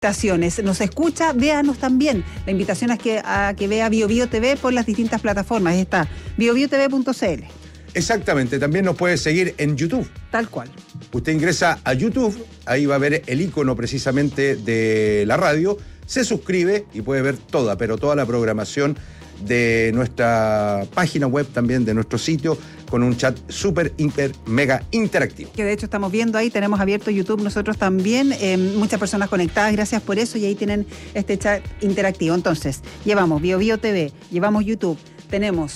Nos escucha, véanos también. La invitación es a que vea BioBio TV por las distintas plataformas. Ahí está, biobiotv.cl. Exactamente, también nos puede seguir en YouTube. Tal cual. Usted ingresa a YouTube, ahí va a ver el icono precisamente de la radio, se suscribe y puede ver toda la programación de nuestra página web, también de nuestro sitio, con un chat súper, hiper, mega interactivo. Que de hecho estamos viendo ahí, tenemos abierto YouTube nosotros también, muchas personas conectadas, gracias por eso, y ahí tienen este chat interactivo. Entonces, llevamos BioBio TV, llevamos YouTube, tenemos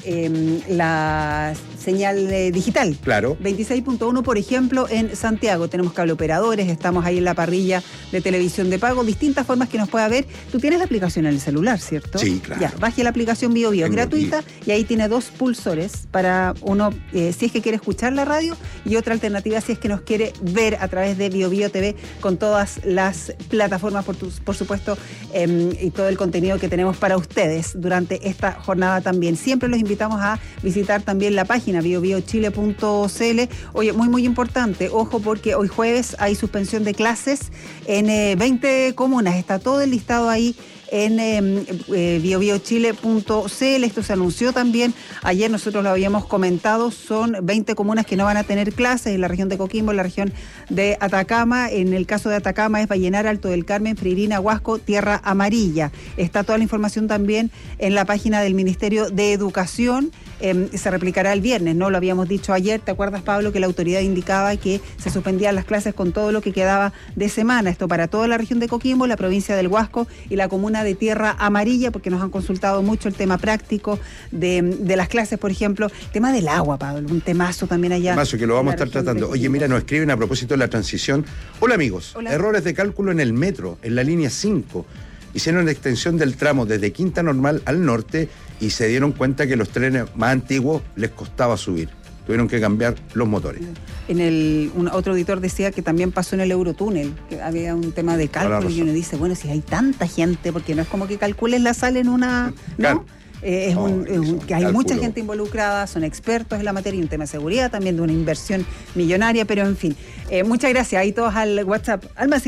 la señal digital. Claro. 26.1, por ejemplo, en Santiago. Tenemos cable operadores, estamos ahí en la parrilla de televisión de pago, distintas formas que nos pueda ver. Tú tienes la aplicación en el celular, ¿cierto? Sí, claro. Ya, baje la aplicación BioBio, gratuita, y ahí tiene 2 pulsores para uno, si es que quiere escuchar la radio, y otra alternativa si es que nos quiere ver a través de BioBio TV con todas las plataformas, por supuesto, y todo el contenido que tenemos para ustedes durante esta jornada también. Siempre los invitamos a visitar también la página biobiochile.cl. Oye, muy importante, ojo, porque hoy jueves hay suspensión de clases en 20 comunas. Está todo el listado ahí en biobiochile.cl. Esto se anunció también ayer, nosotros lo habíamos comentado. Son 20 comunas que no van a tener clases en la región de Coquimbo, en la región de Atacama. En el caso de Atacama es Vallenar, Alto del Carmen, Freirina, Huasco, Tierra Amarilla. Está toda la información también en la página del Ministerio de Educación. Se replicará el viernes, ¿no? Lo habíamos dicho ayer, ¿te acuerdas, Pablo? Que la autoridad indicaba que se suspendían las clases con todo lo que quedaba de semana. Esto para toda la región de Coquimbo, la provincia del Huasco y la comuna de Tierra Amarilla, porque nos han consultado mucho el tema práctico de las clases, por ejemplo. El tema del agua, Pablo, un temazo también allá. Temazo que lo vamos a estar tratando. Oye, mira, nos escriben a propósito de la transición. Hola, amigos. Hola. Errores de cálculo en el metro, en la línea 5. Hicieron la extensión del tramo desde Quinta Normal al norte y se dieron cuenta que los trenes más antiguos les costaba subir. Tuvieron que cambiar los motores. Otro auditor decía que también pasó en el Eurotúnel, que había un tema de cálculo, y uno dice, bueno, si hay tanta gente, porque no es como que calcules la sal en una... ¿no? Claro. Que hay mucha gente involucrada, son expertos en la materia, y un tema de seguridad también, de una inversión millonaria, pero en fin. Muchas gracias. Ahí todos al WhatsApp, al más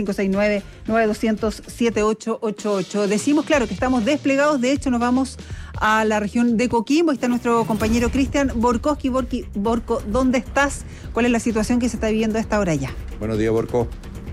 569-9200-7888. Decimos, claro, que estamos desplegados. De hecho, nos vamos a la región de Coquimbo. Ahí está nuestro compañero Cristian Borkowski. Borco, ¿dónde estás? ¿Cuál es la situación que se está viviendo a esta hora ya? Buenos días, Borco.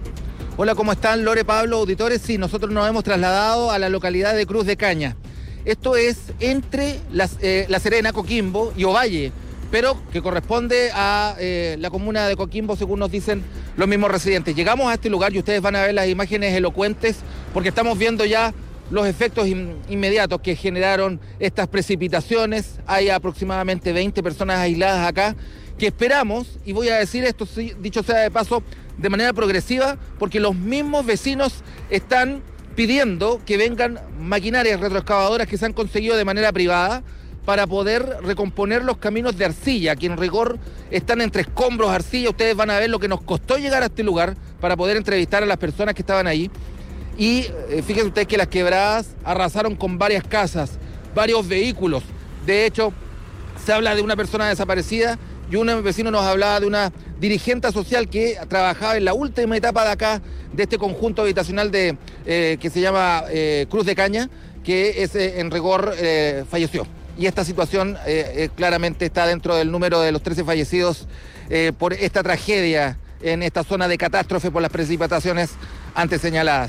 Hola, ¿cómo están? Lore, Pablo, auditores. Sí, nosotros nos hemos trasladado a la localidad de Cruz de Caña. Esto es entre La Serena, Coquimbo y Ovalle, pero que corresponde a la comuna de Coquimbo, según nos dicen los mismos residentes. Llegamos a este lugar y ustedes van a ver las imágenes elocuentes, porque estamos viendo ya los efectos inmediatos que generaron estas precipitaciones. Hay aproximadamente 20 personas aisladas acá, que esperamos, y voy a decir esto, dicho sea de paso, de manera progresiva, porque los mismos vecinos están pidiendo que vengan maquinarias retroexcavadoras que se han conseguido de manera privada para poder recomponer los caminos de arcilla, que en rigor están entre escombros, arcilla. Ustedes van a ver lo que nos costó llegar a este lugar para poder entrevistar a las personas que estaban ahí. Y fíjense ustedes que las quebradas arrasaron con varias casas, varios vehículos. De hecho, se habla de una persona desaparecida, y un vecino nos hablaba de una dirigente social que trabajaba en la última etapa de acá, de este conjunto habitacional que se llama Cruz de Caña, que es, en rigor falleció. Y esta situación claramente está dentro del número de los 13 fallecidos por esta tragedia en esta zona de catástrofe por las precipitaciones antes señaladas.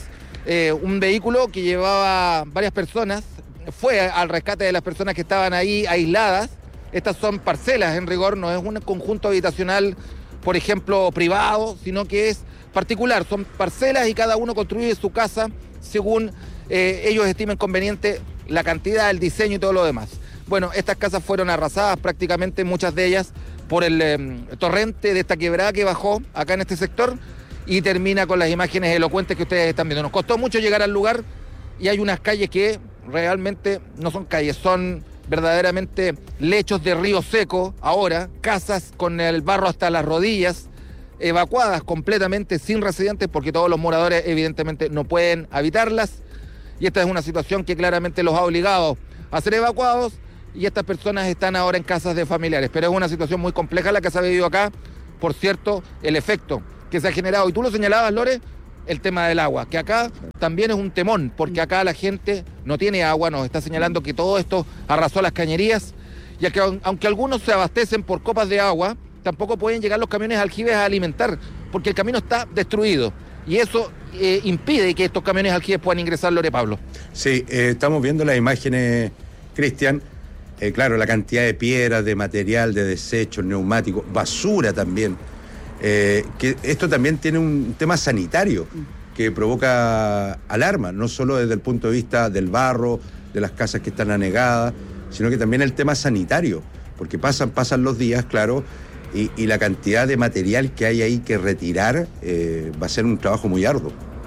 Un vehículo que llevaba varias personas fue al rescate de las personas que estaban ahí aisladas. Estas son parcelas, en rigor, no es un conjunto habitacional, por ejemplo, privado, sino que es particular. Son parcelas y cada uno construye su casa según ellos estimen conveniente la cantidad, el diseño y todo lo demás. Bueno, estas casas fueron arrasadas prácticamente, muchas de ellas, por el torrente de esta quebrada que bajó acá en este sector, y termina con las imágenes elocuentes que ustedes están viendo. Nos costó mucho llegar al lugar y hay unas calles que realmente no son calles, son verdaderamente lechos de río seco ahora, casas con el barro hasta las rodillas, evacuadas completamente sin residentes porque todos los moradores evidentemente no pueden habitarlas, y esta es una situación que claramente los ha obligado a ser evacuados, y estas personas están ahora en casas de familiares, pero es una situación muy compleja la que se ha vivido acá. Por cierto, el efecto que se ha generado, y tú lo señalabas, Lore, el tema del agua, que acá también es un temón, porque acá la gente no tiene agua, nos está señalando que todo esto arrasó las cañerías, ya que aunque algunos se abastecen por copas de agua, tampoco pueden llegar los camiones aljibes a alimentar, porque el camino está destruido, y eso impide que estos camiones aljibes puedan ingresar, Lore Pablo. Sí, estamos viendo las imágenes, Cristian. Claro, la cantidad de piedras, de material, de desechos, neumáticos, basura también. Que esto también tiene un tema sanitario que provoca alarma, no solo desde el punto de vista del barro, de las casas que están anegadas, sino que también el tema sanitario, porque pasan los días, claro, y la cantidad de material que hay ahí que retirar va a ser un trabajo muy arduo.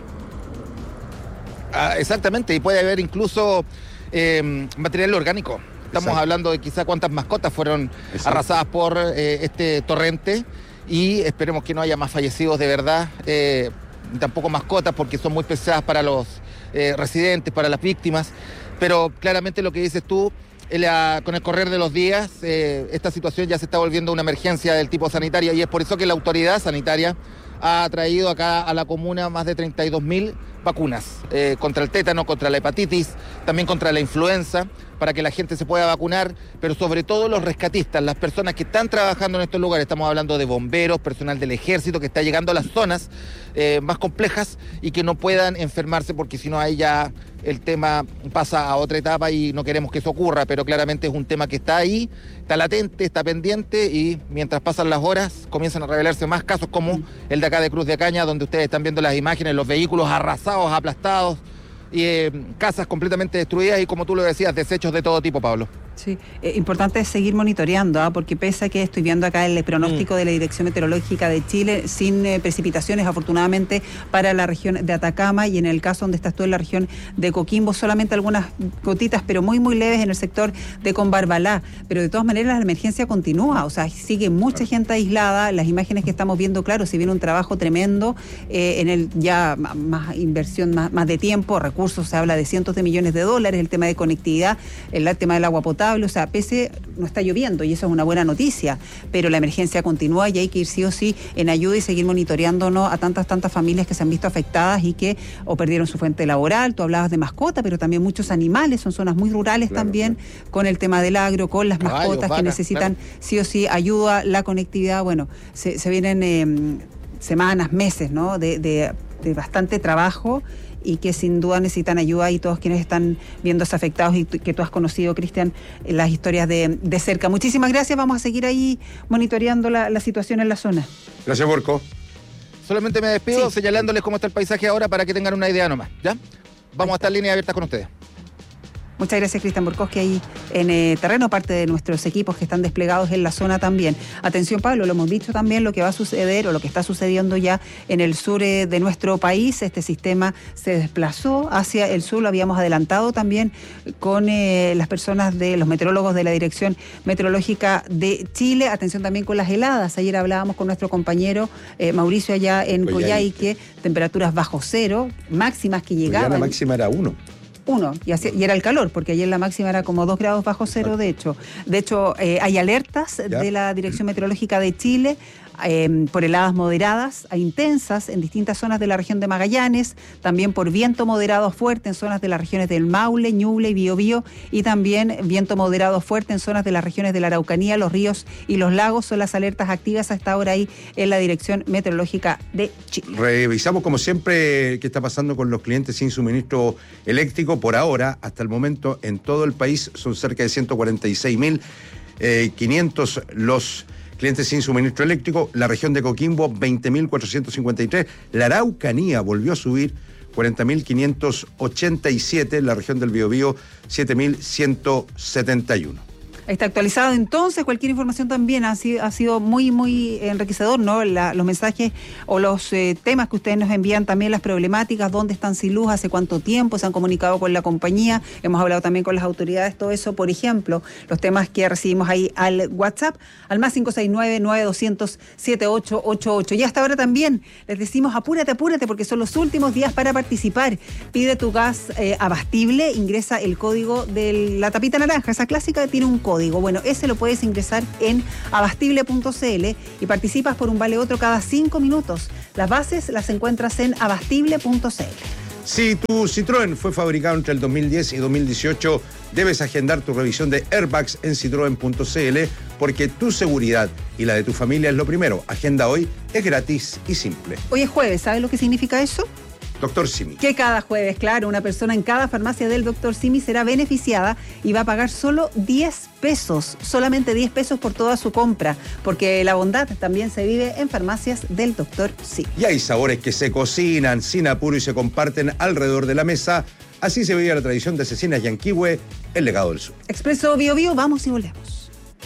Exactamente, y puede haber incluso material orgánico. Estamos Exacto. hablando de quizá cuántas mascotas fueron arrasadas por este torrente, y esperemos que no haya más fallecidos de verdad, tampoco mascotas, porque son muy pesadas para los residentes, para las víctimas, pero claramente lo que dices tú, con el correr de los días, esta situación ya se está volviendo una emergencia del tipo sanitaria, y es por eso que la autoridad sanitaria ha traído acá a la comuna más de 32.000 vacunas contra el tétano, contra la hepatitis, también contra la influenza, para que la gente se pueda vacunar, pero sobre todo los rescatistas, las personas que están trabajando en estos lugares. Estamos hablando de bomberos, personal del ejército que está llegando a las zonas más complejas y que no puedan enfermarse, porque si no ahí ya el tema pasa a otra etapa y no queremos que eso ocurra, pero claramente es un tema que está ahí, está latente, está pendiente, y mientras pasan las horas comienzan a revelarse más casos como el de acá de Cruz de Caña, donde ustedes están viendo las imágenes, los vehículos arrasados, aplastados, y casas completamente destruidas y, como tú lo decías, desechos de todo tipo, Pablo. Sí, importante es seguir monitoreando, porque pese a que estoy viendo acá el pronóstico de la Dirección Meteorológica de Chile, sin precipitaciones afortunadamente para la región de Atacama, y en el caso donde estás tú, en la región de Coquimbo, solamente algunas gotitas, pero muy muy leves en el sector de Combarbalá, pero de todas maneras la emergencia continúa, o sea, sigue mucha gente aislada. Las imágenes que estamos viendo, claro, si viene un trabajo tremendo en el ya más inversión, más de tiempo, recursos, se habla de cientos de millones de dólares, el tema de conectividad, el tema del agua potable. O sea, pese no está lloviendo, y eso es una buena noticia, pero la emergencia continúa y hay que ir sí o sí en ayuda y seguir monitoreándonos a tantas familias que se han visto afectadas y que o perdieron su fuente laboral. Tú hablabas de mascota, pero también muchos animales, son zonas muy rurales, claro, también, claro, con el tema del agro, con las mascotas que necesitan, claro, sí o sí ayuda, la conectividad. Bueno, se vienen semanas, meses, ¿no?, de bastante trabajo, y que sin duda necesitan ayuda, y todos quienes están viéndose afectados y que tú has conocido, Cristian, las historias de cerca. Muchísimas gracias, vamos a seguir ahí monitoreando la situación en la zona. Gracias, Borco. Solamente me despido, sí, señalándoles cómo está el paisaje ahora para que tengan una idea nomás, ¿ya? Vamos a estar en línea abierta con ustedes. Muchas gracias, Cristian Borkowski, ahí en terreno, parte de nuestros equipos que están desplegados en la zona también. Atención, Pablo, lo hemos dicho también, lo que va a suceder o lo que está sucediendo ya en el sur de nuestro país. Este sistema se desplazó hacia el sur, lo habíamos adelantado también con las personas de los meteorólogos de la Dirección Meteorológica de Chile. Atención también con las heladas. Ayer hablábamos con nuestro compañero Mauricio allá en Coyhaique, temperaturas bajo cero, máximas que llegaban. La máxima era 1. Y era el calor, porque ayer la máxima era como 2 grados bajo cero, de hecho. De hecho, hay alertas de la Dirección Meteorológica de Chile por heladas moderadas a intensas en distintas zonas de la región de Magallanes, también por viento moderado fuerte en zonas de las regiones del Maule, Ñuble y Biobío, y también viento moderado fuerte en zonas de las regiones de la Araucanía, los ríos y los lagos. Son las alertas activas hasta ahora ahí en la Dirección Meteorológica de Chile. Revisamos como siempre qué está pasando con los clientes sin suministro eléctrico. Por ahora, hasta el momento, en todo el país son cerca de 146.500 los clientes sin suministro eléctrico. La región de Coquimbo, 20.453. La Araucanía volvió a subir, 40.587. La región del Biobío, 7.171. Está actualizado entonces, cualquier información también ha sido muy, muy enriquecedor, ¿no? Los mensajes o los temas que ustedes nos envían, también las problemáticas, dónde están sin luz, hace cuánto tiempo, se han comunicado con la compañía, hemos hablado también con las autoridades, todo eso, por ejemplo, los temas que recibimos ahí al WhatsApp, al más 569-9200-7888. Y hasta ahora también les decimos, apúrate, porque son los últimos días para participar. Pide tu gas abastible, ingresa el código de la tapita naranja, esa clásica que tiene un código. código. Bueno, ese lo puedes ingresar en abastible.cl y participas por un vale otro cada 5 minutos. Las bases las encuentras en abastible.cl. Si tu Citroën fue fabricado entre el 2010 y 2018, debes agendar tu revisión de airbags en citroen.cl porque tu seguridad y la de tu familia es lo primero. Agenda hoy, es gratis y simple. Hoy es jueves, ¿sabes lo que significa eso? Doctor Simi. Que cada jueves, claro, una persona en cada farmacia del Dr. Simi será beneficiada y va a pagar solo 10 pesos, solamente 10 pesos por toda su compra, porque la bondad también se vive en farmacias del Dr. Simi. Y hay sabores que se cocinan sin apuro y se comparten alrededor de la mesa. Así se veía la tradición de Cecinas Yanquihue, el legado del sur. Expreso Bio Bio, vamos y volvemos.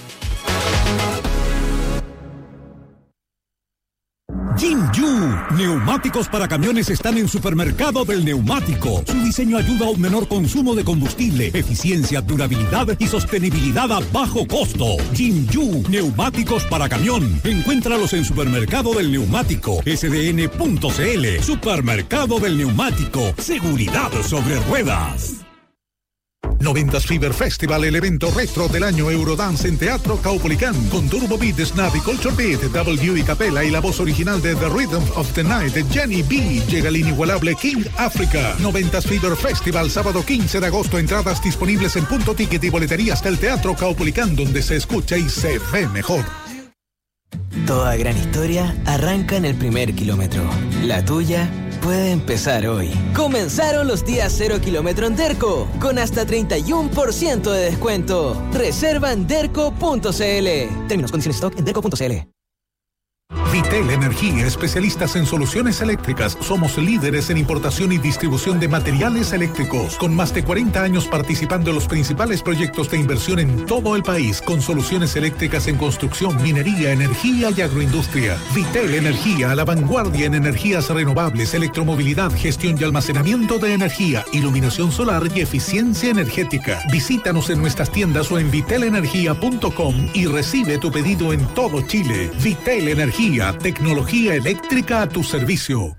Jinju, neumáticos para camiones están en Supermercado del Neumático. Su diseño ayuda a un menor consumo de combustible, eficiencia, durabilidad y sostenibilidad a bajo costo. Jinju, neumáticos para camión. Encuéntralos en Supermercado del Neumático, sdn.cl. Supermercado del Neumático, seguridad sobre ruedas. 90s Fever Festival, el evento retro del año Eurodance en Teatro Caupolicán, con Turbo Beat, Snap y Culture Beat, W y Capella y la voz original de The Rhythm of the Night de Jenny B. Llega el inigualable King Africa. 90s Fever Festival, sábado 15 de agosto, entradas disponibles en Punto Ticket y boleterías del Teatro Caupolicán, donde se escucha y se ve mejor. Toda gran historia arranca en el primer kilómetro. La tuya puede empezar hoy. Comenzaron los días 0 kilómetro en Derco, con hasta 31% de descuento. Reserva en derco.cl. Términos, condiciones, stock en derco.cl. Vitel Energía, especialistas en soluciones eléctricas. Somos líderes en importación y distribución de materiales eléctricos, con más de 40 años participando en los principales proyectos de inversión en todo el país, con soluciones eléctricas en construcción, minería, energía y agroindustria. Vitel Energía, a la vanguardia en energías renovables, electromovilidad, gestión y almacenamiento de energía, iluminación solar y eficiencia energética. Visítanos en nuestras tiendas o en vitelenergia.com y recibe tu pedido en todo Chile. Vitel Energía, tecnología eléctrica a tu servicio.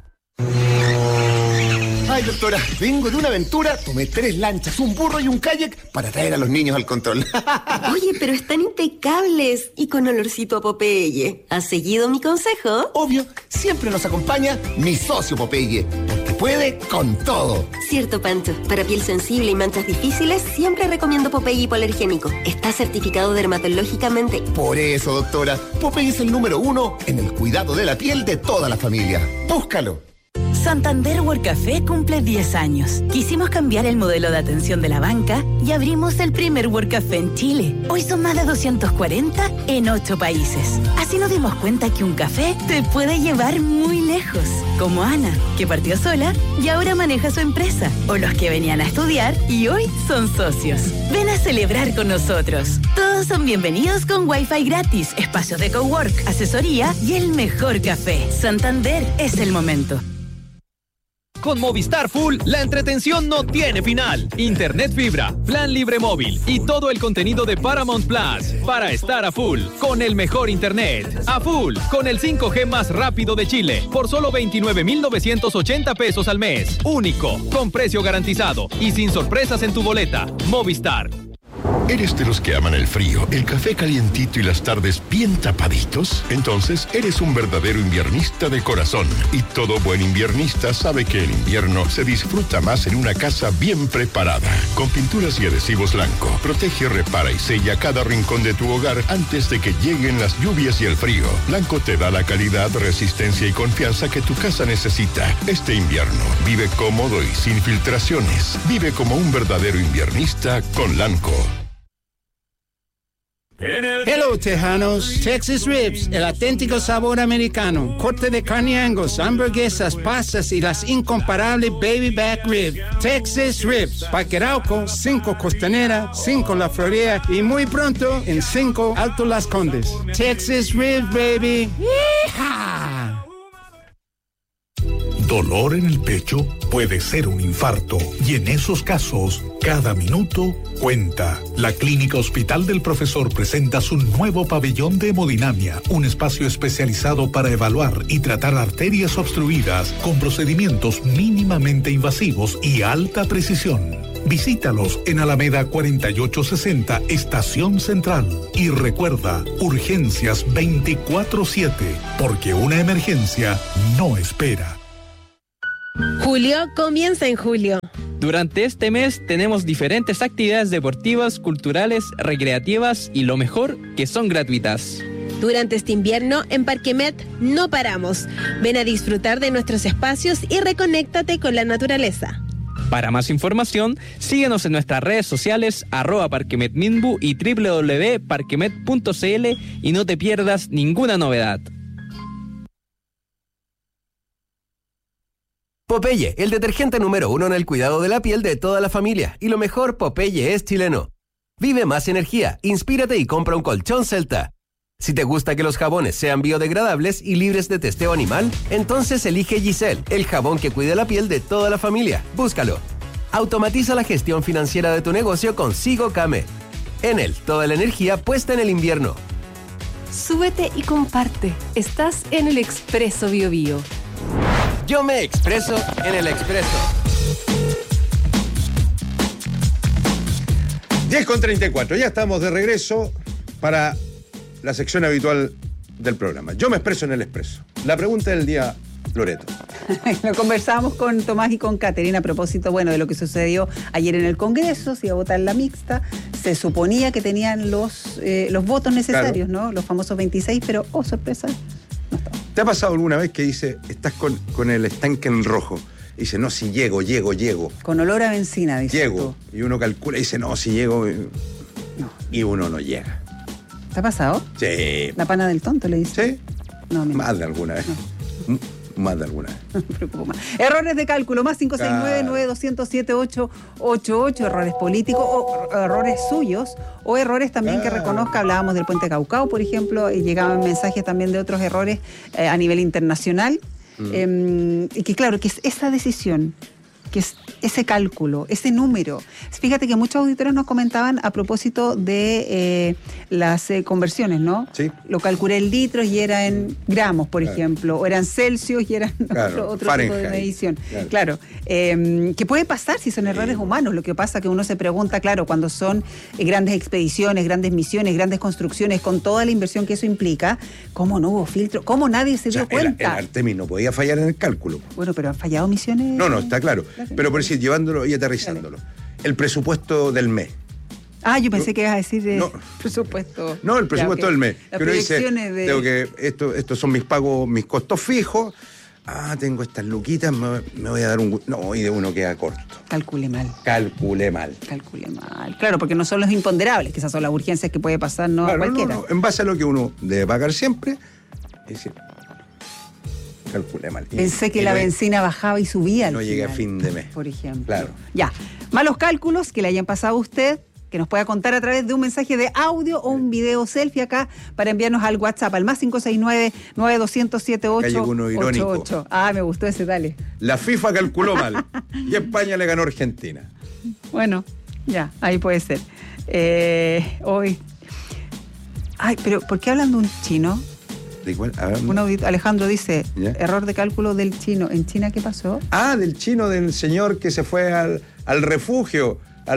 Ay, doctora, vengo de una aventura, tomé 3 lanchas, un burro y un kayak para traer a los niños al control. Oye, pero están impecables y con olorcito a Popeye. ¿Has seguido mi consejo? Obvio, siempre nos acompaña mi socio Popeye, porque puede con todo. Cierto, Pancho. Para piel sensible y manchas difíciles, siempre recomiendo Popeye hipoalergénico. Está certificado dermatológicamente. Por eso, doctora, Popeye es el número 1 en el cuidado de la piel de toda la familia. Búscalo. Santander World Café cumple 10 años. Quisimos cambiar el modelo de atención de la banca y abrimos el primer World Café en Chile. Hoy son más de 240 en 8 países. Así nos dimos cuenta que un café te puede llevar muy lejos. Como Ana, que partió sola y ahora maneja su empresa. O los que venían a estudiar y hoy son socios. Ven a celebrar con nosotros. Todos son bienvenidos con Wi-Fi gratis, espacios de cowork, asesoría y el mejor café. Santander es el momento. Con Movistar Full, la entretención no tiene final. Internet fibra, plan libre móvil y todo el contenido de Paramount Plus para estar a full con el mejor internet. A full con el 5G más rápido de Chile por solo 29.980 pesos al mes. Único, con precio garantizado y sin sorpresas en tu boleta. Movistar. ¿Eres de los que aman el frío, el café calientito y las tardes bien tapaditos? Entonces, eres un verdadero inviernista de corazón. Y todo buen inviernista sabe que el invierno se disfruta más en una casa bien preparada. Con pinturas y adhesivos Lanco, protege, repara y sella cada rincón de tu hogar antes de que lleguen las lluvias y el frío. Lanco te da la calidad, resistencia y confianza que tu casa necesita. Este invierno, vive cómodo y sin filtraciones. Vive como un verdadero inviernista con Lanco. Hello, Tejanos. Texas Ribs, el auténtico sabor americano. Corte de carne Angus, hamburguesas, pastas y las incomparables Baby Back Rib. Texas Ribs, Parque Arauco, 5 Costanera, 5 La Florida y muy pronto en 5 Alto Las Condes. Texas Ribs, baby. ¡Yeehaw! dolor en el pecho, puede ser un infarto. Y en esos casos, cada minuto cuenta. La Clínica Hospital del Profesor presenta su nuevo pabellón de hemodinamia, un espacio especializado para evaluar y tratar arterias obstruidas con procedimientos mínimamente invasivos y alta precisión. Visítalos en Alameda 4860, Estación Central. Y recuerda, urgencias 24/7, porque una emergencia no espera. Julio comienza en julio. Durante este mes tenemos diferentes actividades deportivas, culturales, recreativas y lo mejor, que son gratuitas. Durante este invierno, en Parquemet no paramos. Ven a disfrutar de nuestros espacios y reconéctate con la naturaleza. Para más información, síguenos en nuestras redes sociales @parquemetminbu y www.parquemet.cl y no te pierdas ninguna novedad. Popeye, el detergente número 1 en el cuidado de la piel de toda la familia. Y lo mejor, Popeye es chileno. Vive más energía, inspírate y compra un colchón Celta. Si te gusta que los jabones sean biodegradables y libres de testeo animal, entonces elige Giselle, el jabón que cuida la piel de toda la familia. Búscalo. Automatiza la gestión financiera de tu negocio con Sigo Kame. Enel, toda la energía puesta en el invierno. Súbete y comparte. Estás en el Expreso BioBio. Yo me expreso en el Expreso. 10:34, ya estamos de regreso para la sección habitual del programa. Yo me expreso en el Expreso. La pregunta del día, Loreto. Lo conversábamos con Tomás y con Caterina a propósito, bueno, de lo que sucedió ayer en el Congreso, se iba a votar la mixta, se suponía que tenían los votos necesarios, claro, ¿no? Los famosos 26, pero, oh, sorpresa, no estaba. ¿Te ha pasado alguna vez que dice, estás con el estanque en rojo? Y dice, no, si llego. Con olor a benzina, dice. Llego. Tú. Y uno calcula y dice, no, si llego. No. Y uno no llega. ¿Te ha pasado? Sí. ¿La pana del tonto le dice? Sí. No, más de alguna vez. No. Más de alguna vez. No me preocupo más. Errores de cálculo, más 569-9207-888. Errores políticos o errores suyos o errores también que reconozca. Hablábamos del puente Caucao, por ejemplo, y llegaban mensajes también de otros errores a nivel internacional. Y que claro, que es esa decisión, que es ese cálculo, ese número. Fíjate que muchos auditores nos comentaban a propósito de las conversiones, ¿no? Sí. Lo calculé en litros y era en gramos, por ejemplo, o eran celsius y eran otro tipo de medición. Claro. ¿Qué puede pasar si son errores humanos? Lo que pasa es que uno se pregunta, claro, cuando son grandes expediciones, grandes misiones, grandes construcciones, con toda la inversión que eso implica, ¿cómo no hubo filtro? ¿Cómo nadie se dio cuenta? El Artemis no podía fallar en el cálculo. Bueno, pero han fallado misiones. No, está claro. Pero por decir, llevándolo y aterrizándolo. El presupuesto del mes. Ah, yo pensé que ibas a decir presupuesto. No, el presupuesto del mes. Las que uno dice, de... tengo que, estos son mis pagos, mis costos fijos. Ah, tengo estas luquitas, me voy a dar un... No, y de uno queda corto. Calcule mal. Claro, porque no son los imponderables, que esas son las urgencias que puede pasar, ¿no? Claro, a cualquiera. No. En base a lo que uno debe pagar siempre, dice... Calculé mal. Pensé que la benzina bajaba y subía. No llegué a fin de mes. Por ejemplo. Claro. Ya. Malos cálculos que le hayan pasado a usted, que nos pueda contar a través de un mensaje de audio o un video selfie acá para enviarnos al WhatsApp, al más 569-9207-888. Ah, me gustó ese, dale. La FIFA calculó mal y España le ganó a Argentina. Bueno, ya, ahí puede ser. Hoy. Ay, pero ¿por qué hablan de un chino? ¿De cuál? Alejandro dice, ¿ya? Error de cálculo del chino. ¿En China qué pasó? Ah, del chino, del señor que se fue al refugio.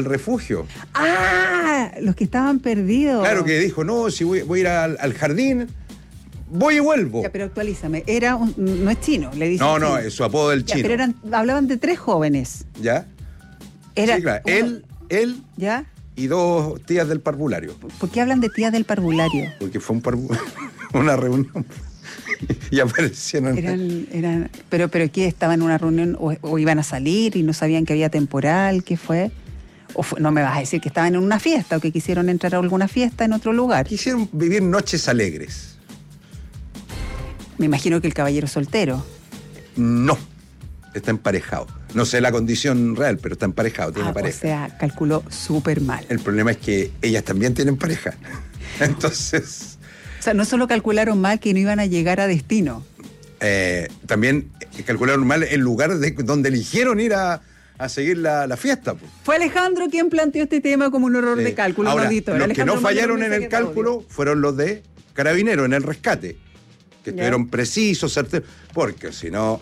Ah, los que estaban perdidos. Claro, que dijo, no, si voy a ir al jardín, voy y vuelvo. Ya, pero actualízame, no es chino, le dice. No, es su apodo del chino. Pero hablaban de 3 jóvenes. ¿Ya? Sí, claro. Él ¿ya? Y 2 tías del parvulario. ¿Por qué hablan de tías del parvulario? Porque fue una reunión y aparecieron. Pero ¿qué? ¿Estaban en una reunión o iban a salir y no sabían que había temporal? ¿Qué fue? No me vas a decir que estaban en una fiesta o que quisieron entrar a alguna fiesta en otro lugar. Quisieron vivir noches alegres. Me imagino que el caballero soltero. No, está emparejado. No sé la condición real, pero está emparejado, tiene pareja. O sea, calculó súper mal. El problema es que ellas también tienen pareja. Entonces... O sea, no solo calcularon mal que no iban a llegar a destino. también calcularon mal el lugar de donde eligieron ir a seguir la fiesta. Pues. Fue Alejandro quien planteó este tema como un error de cálculo. Ahora, auditor. los Alejandro que no fallaron en el cálculo fueron los de Carabineros en el rescate, que estuvieron precisos, certeros, porque si no...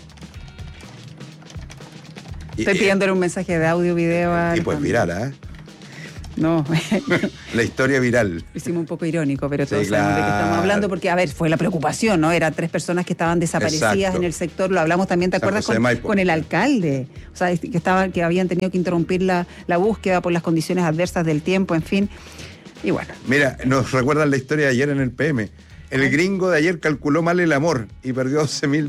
Estoy pidiéndole un mensaje de audio, video. Y pues viral, ¿eh? No. La historia viral. Lo hicimos un poco irónico, pero todos Sí, sabemos de qué estamos claro. hablando, porque, a ver, fue la preocupación, ¿no? Eran 3 personas que estaban desaparecidas Exacto. en el sector, lo hablamos también, ¿te San acuerdas? José de Maipo. Con el alcalde, o sea, que habían tenido que interrumpir la búsqueda por las condiciones adversas del tiempo, en fin. Y bueno. Mira, nos recuerdan la historia de ayer en el PM. El gringo de ayer calculó mal el amor y perdió $12,000.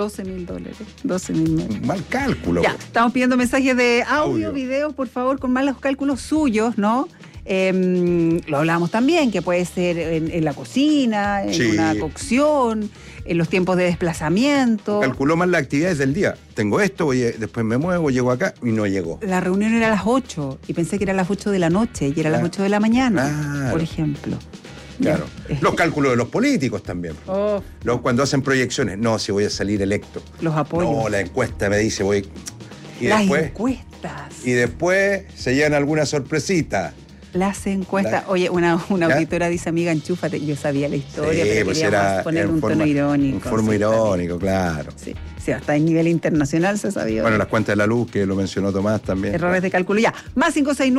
$12,000. Mal cálculo. Ya, estamos pidiendo mensajes de audio, videos, por favor, con malos cálculos suyos, ¿no? Lo hablábamos también, que puede ser en la cocina, en una cocción, en los tiempos de desplazamiento. Calculó mal las actividades del día. Tengo esto, después me muevo, llego acá y no llegó. La reunión era a las 8 y pensé que era a las 8 de la noche y era a las 8 de la mañana, por ejemplo. Claro. Los cálculos de los políticos también. Oh. Cuando hacen proyecciones, no, si voy a salir electo. Los apoyos. No, la encuesta me dice voy. Y las después, encuestas. Y después se llevan alguna sorpresita. Las encuestas. Oye, una auditora dice, amiga, enchúfate. Yo sabía la historia, pero pues queríamos poner un tono irónico. Un forma irónico, claro. Sí, hasta a nivel internacional se sabía. Bueno, las cuentas de la luz, que lo mencionó Tomás también. Errores de cálculo. Ya, más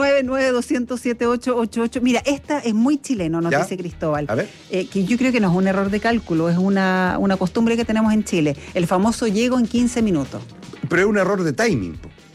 569-9200-7888. Mira, esta es muy chileno, nos dice Cristóbal. A ver. Que yo creo que no es un error de cálculo, es una costumbre que tenemos en Chile. El famoso llego en 15 minutos. Pero es un error de timing.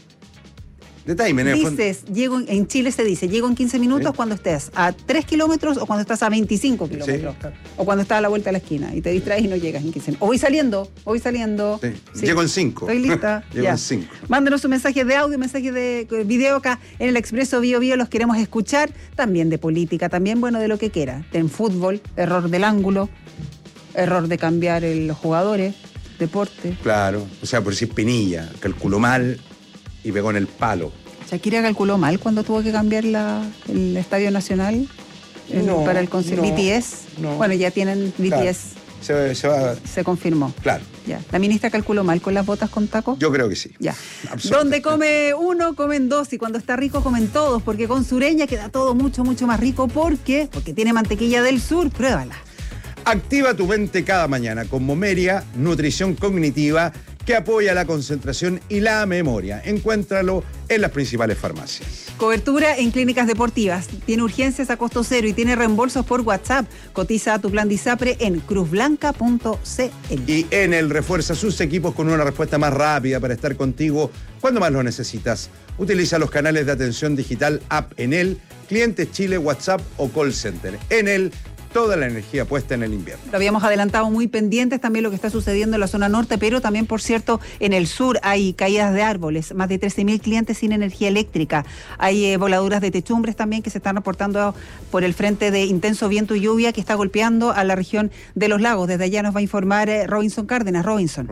De timing, en Chile se dice, llego en 15 minutos cuando estés a 3 kilómetros o cuando estás a 25 kilómetros. Sí. O cuando estás a la vuelta de la esquina y te distraes y no llegas en 15 minutos. O voy saliendo. Sí. Llego en 5. Estoy lista. Llego en 5. Mándenos un mensaje de audio, mensaje de video acá en el Expreso Bio Bio, los queremos escuchar. También de política, también, bueno, de lo que quiera. En fútbol, error del ángulo, error de cambiar los jugadores, deporte. Claro, o sea, por decir Pinilla, calculó mal y pegó en el palo. ¿Shakira calculó mal cuando tuvo que cambiar el Estadio Nacional para el concierto? No, BTS. No. Bueno, ya tienen BTS. Claro, se confirmó. Claro. Ya. ¿La ministra calculó mal con las botas con taco? Yo creo que sí. Ya. Donde come uno, comen dos. Y cuando está rico, comen todos. Porque con Sureña queda todo mucho, mucho más rico. ¿Por qué? Porque tiene mantequilla del sur. Pruébala. Activa tu mente cada mañana con Momeria, nutrición cognitiva que apoya la concentración y la memoria. Encuéntralo en las principales farmacias. Cobertura en clínicas deportivas. Tiene urgencias a costo cero y tiene reembolsos por WhatsApp. Cotiza tu plan Disapre en cruzblanca.cl. Y Enel refuerza sus equipos con una respuesta más rápida para estar contigo cuando más lo necesitas. Utiliza los canales de atención digital App Enel, Clientes Chile, WhatsApp o Call Center. Enel, toda la energía puesta en el invierno. Lo habíamos adelantado, muy pendientes también lo que está sucediendo en la zona norte, pero también, por cierto, en el sur hay caídas de árboles, más de 13.000 clientes sin energía eléctrica. Hay voladuras de techumbres también que se están reportando por el frente de intenso viento y lluvia que está golpeando a la región de los lagos. Desde allá nos va a informar Robinson Cárdenas. Robinson.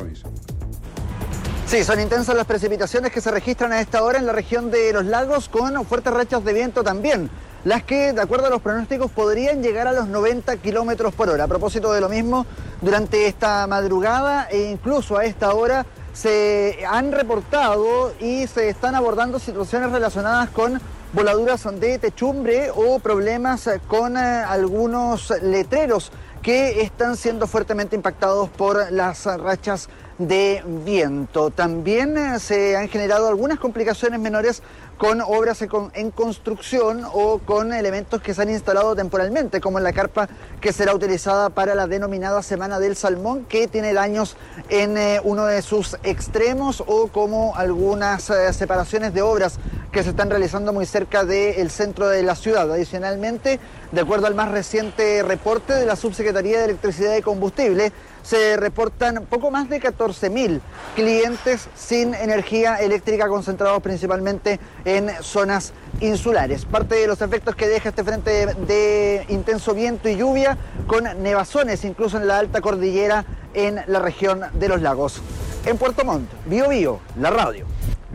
Sí, son intensas las precipitaciones que se registran a esta hora en la región de los lagos, con fuertes rachas de viento también, las que, de acuerdo a los pronósticos, podrían llegar a los 90 kilómetros por hora. A propósito de lo mismo, durante esta madrugada e incluso a esta hora se han reportado y se están abordando situaciones relacionadas con voladuras de techumbre o problemas con algunos letreros que están siendo fuertemente impactados por las rachas de viento. También se han generado algunas complicaciones menores con obras en construcción o con elementos que se han instalado temporalmente, como en la carpa que será utilizada para la denominada Semana del Salmón, que tiene daños en uno de sus extremos, o como algunas separaciones de obras que se están realizando muy cerca del centro de la ciudad. Adicionalmente, de acuerdo al más reciente reporte de la Subsecretaría de Electricidad y Combustible, se reportan poco más de 14.000 clientes sin energía eléctrica, concentrados principalmente en zonas insulares. Parte de los efectos que deja este frente de intenso viento y lluvia, con nevazones incluso en la alta cordillera en la región de los lagos. En Puerto Montt, Bio Bio, la radio.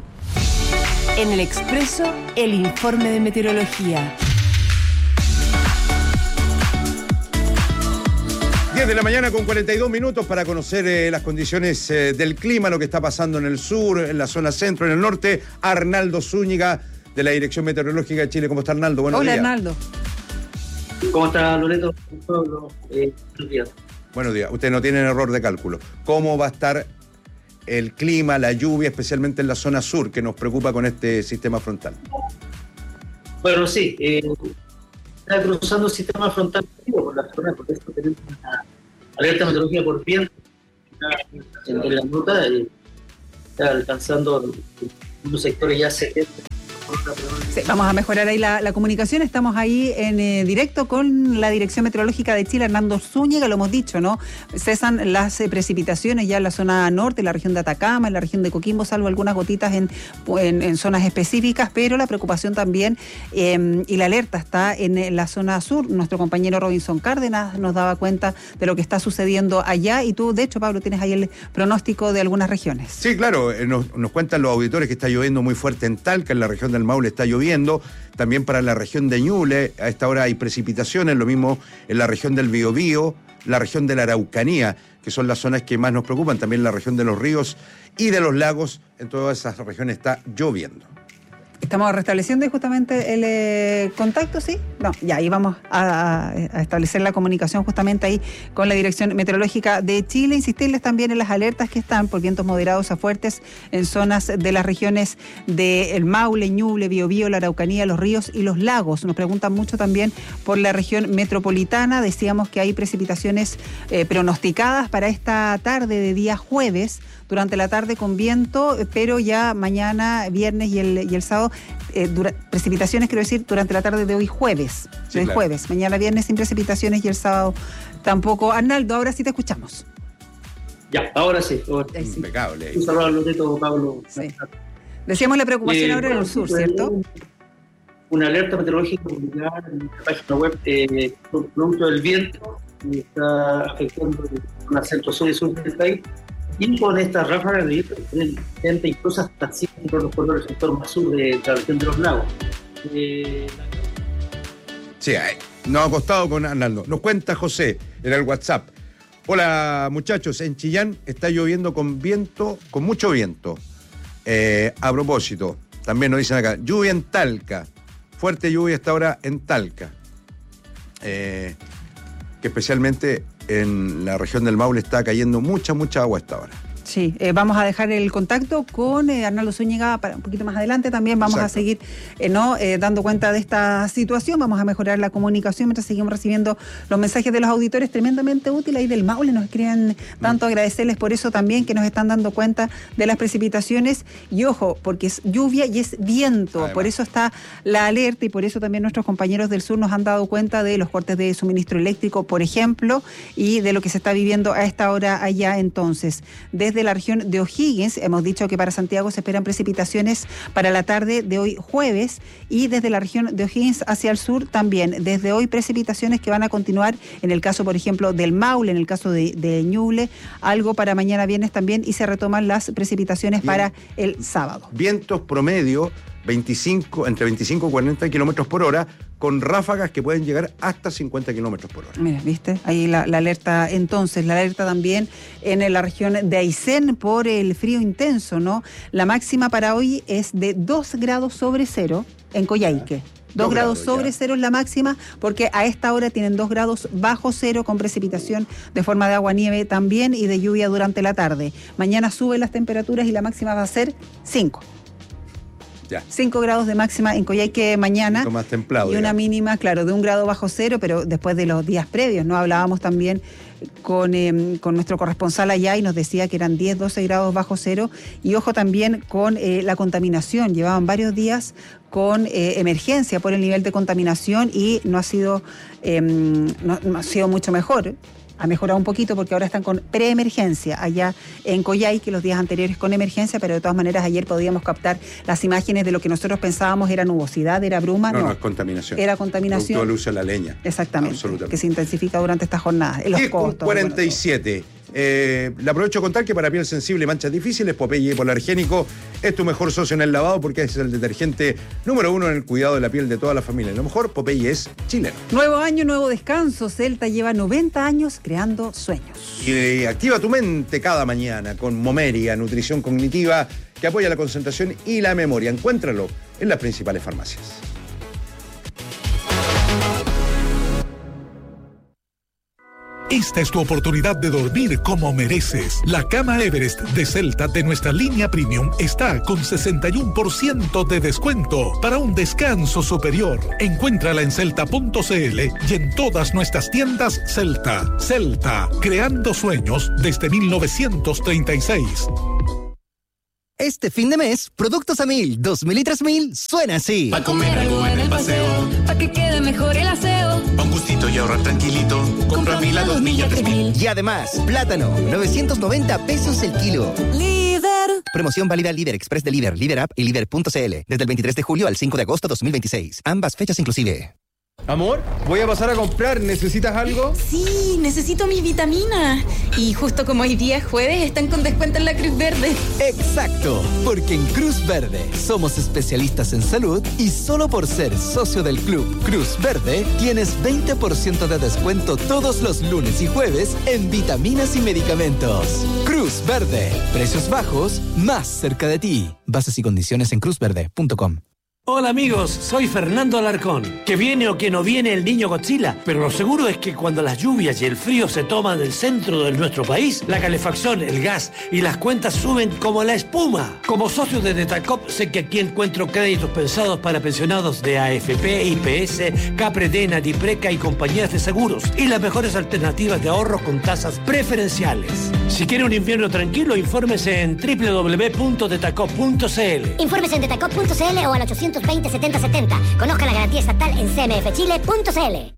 En el Expreso, el informe de meteorología. 10 de la mañana con 42 minutos para conocer las condiciones del clima, lo que está pasando en el sur, en la zona centro, en el norte. Arnaldo Zúñiga, de la Dirección Meteorológica de Chile. ¿Cómo está, Arnaldo? Buenos días. Hola, Arnaldo. ¿Cómo está, Loreto? Buenos días. Buenos días. Ustedes no tienen error de cálculo. ¿Cómo va a estar el clima, la lluvia, especialmente en la zona sur, que nos preocupa con este sistema frontal? Bueno, sí. Está cruzando el sistema frontal por la zona, por eso tenemos una alerta meteorológica por viento en la ruta, está alcanzando unos sectores ya 70. Sí, vamos a mejorar ahí la comunicación. Estamos ahí en directo con la Dirección Meteorológica de Chile, Arnaldo Zúñiga, lo hemos dicho, ¿no? Cesan las precipitaciones ya en la zona norte, en la región de Atacama, en la región de Coquimbo, salvo algunas gotitas en zonas específicas, pero la preocupación también y la alerta está en la zona sur. Nuestro compañero Robinson Cárdenas nos daba cuenta de lo que está sucediendo allá y tú, de hecho, Pablo, tienes ahí el pronóstico de algunas regiones. Sí, claro, nos cuentan los auditores que está lloviendo muy fuerte en Talca, en la región del Maule está lloviendo, también para la región de Ñuble, a esta hora hay precipitaciones, lo mismo en la región del Biobío, la región de la Araucanía, que son las zonas que más nos preocupan, también la región de los ríos y de los lagos, en todas esas regiones está lloviendo. Estamos restableciendo justamente el contacto, ¿sí? No, ya ahí vamos a establecer la comunicación justamente ahí con la Dirección Meteorológica de Chile. Insistirles también en las alertas que están por vientos moderados a fuertes en zonas de las regiones del Maule, Ñuble, Biobío, la Araucanía, los ríos y los lagos. Nos preguntan mucho también por la región metropolitana. Decíamos que hay precipitaciones pronosticadas para esta tarde de día jueves, durante la tarde con viento, pero ya mañana, viernes y el sábado, precipitaciones, quiero decir, durante la tarde de hoy jueves. Sí, claro. Jueves, mañana viernes sin precipitaciones y el sábado tampoco. Arnaldo, ahora sí te escuchamos. Ya, ahora sí. Impecable. Un saludo a Loreto, Pablo. Sí. Decíamos la preocupación ahora en el sur, ¿cierto? Una alerta meteorológica publicada en la página web producto del viento que está afectando el centro sur y sur del país. Y con estas ráfagas de viento tienen 70 incluso hasta 100 kilómetros por hora en el sector más sur de la región de los lagos. Sí, nos ha costado con Arnaldo. Nos cuenta José en el WhatsApp. Hola muchachos, en Chillán está lloviendo con viento, con mucho viento. A propósito, también nos dicen acá, lluvia en Talca. Fuerte lluvia hasta ahora en Talca. Que especialmente en la región del Maule está cayendo mucha agua hasta ahora. Sí, vamos a dejar el contacto con Arnaldo Zúñiga para un poquito más adelante. También vamos a seguir dando cuenta de esta situación. Vamos a mejorar la comunicación mientras seguimos recibiendo los mensajes de los auditores, tremendamente útil ahí del Maule. Nos escriben tanto, agradecerles por eso también, que nos están dando cuenta de las precipitaciones. Y ojo, porque es lluvia y es viento. Además, por eso está la alerta y por eso también nuestros compañeros del sur nos han dado cuenta de los cortes de suministro eléctrico, por ejemplo, y de lo que se está viviendo a esta hora allá. Entonces, desde la región de O'Higgins, hemos dicho que para Santiago se esperan precipitaciones para la tarde de hoy jueves, y desde la región de O'Higgins hacia el sur también, desde hoy precipitaciones que van a continuar en el caso, por ejemplo, del Maule, en el caso de Ñuble, algo para mañana viernes también, y se retoman las precipitaciones para el sábado. Vientos promedio entre 25 y 40 kilómetros por hora, con ráfagas que pueden llegar hasta 50 kilómetros por hora. Mira, ¿viste? Ahí la alerta, entonces, la alerta también en la región de Aysén por el frío intenso, ¿no? La máxima para hoy es de 2 grados sobre cero en Coyhaique. 2 grados sobre cero es la máxima, porque a esta hora tienen 2 grados bajo cero, con precipitación de forma de agua-nieve también y de lluvia durante la tarde. Mañana suben las temperaturas y la máxima va a ser 5. Ya. 5 grados de máxima en Coyhaique mañana. Más templado, y una mínima, claro, de 1 grado bajo cero, pero después de los días previos, ¿no? Hablábamos también con nuestro corresponsal allá y nos decía que eran 10, 12 grados bajo cero. Y ojo también con la contaminación. Llevaban varios días con emergencia por el nivel de contaminación y no ha sido mucho mejor. Ha mejorado un poquito porque ahora están con preemergencia allá en Coyhaique, los días anteriores con emergencia, pero de todas maneras ayer podíamos captar las imágenes de lo que nosotros pensábamos era nubosidad, era bruma. No, es contaminación. Era contaminación. Producto del uso de la leña. Exactamente. Que se intensifica durante esta jornada. Los costos. 47. Le aprovecho a contar que para piel sensible y manchas difíciles, Popeye Hipoalergénico es tu mejor socio en el lavado porque es el detergente número 1 en el cuidado de la piel de toda la familia. Lo mejor, Popeye es chileno. Nuevo año, nuevo descanso. Celta lleva 90 años creando sueños. Y activa tu mente cada mañana con Momeria, nutrición cognitiva que apoya la concentración y la memoria. Encuéntralo en las principales farmacias. Esta es tu oportunidad de dormir como mereces. La cama Everest de Celta de nuestra línea Premium está con 61% de descuento para un descanso superior. Encuéntrala en celta.cl y en todas nuestras tiendas Celta. Celta, creando sueños desde 1936. Este fin de mes, Productos A1000, 2000 y 3000 suena así. Pa' comer algo en el paseo, pa' que quede mejor el aseo. Pa' un gustito y ahorrar tranquilito, compra 1000 a 2000 y a 3000. Y además, plátano, 990 pesos el kilo. Líder. Promoción válida Líder Express de Líder, Líder App y Líder.cl. Desde el 23 de julio al 5 de agosto 2026. Ambas fechas inclusive. Amor, voy a pasar a comprar. ¿Necesitas algo? Sí, necesito mis vitaminas. Y justo como hoy día es jueves, están con descuento en la Cruz Verde. Exacto, porque en Cruz Verde somos especialistas en salud y solo por ser socio del club Cruz Verde tienes 20% de descuento todos los lunes y jueves en vitaminas y medicamentos. Cruz Verde, precios bajos, más cerca de ti. Bases y condiciones en cruzverde.com. Hola amigos, soy Fernando Alarcón. Que viene o que no viene el niño Godzilla, pero lo seguro es que cuando las lluvias y el frío se toman el centro de nuestro país, la calefacción, el gas y las cuentas suben como la espuma. Como socio de Detacop, sé que aquí encuentro créditos pensados para pensionados de AFP, IPS, Capredena, Dipreca y compañías de seguros y las mejores alternativas de ahorro con tasas preferenciales. Si quiere un invierno tranquilo, infórmese en www.detacop.cl. Infórmese en detacop.cl o al 820-7070. Conozca la garantía estatal en cmfchile.cl.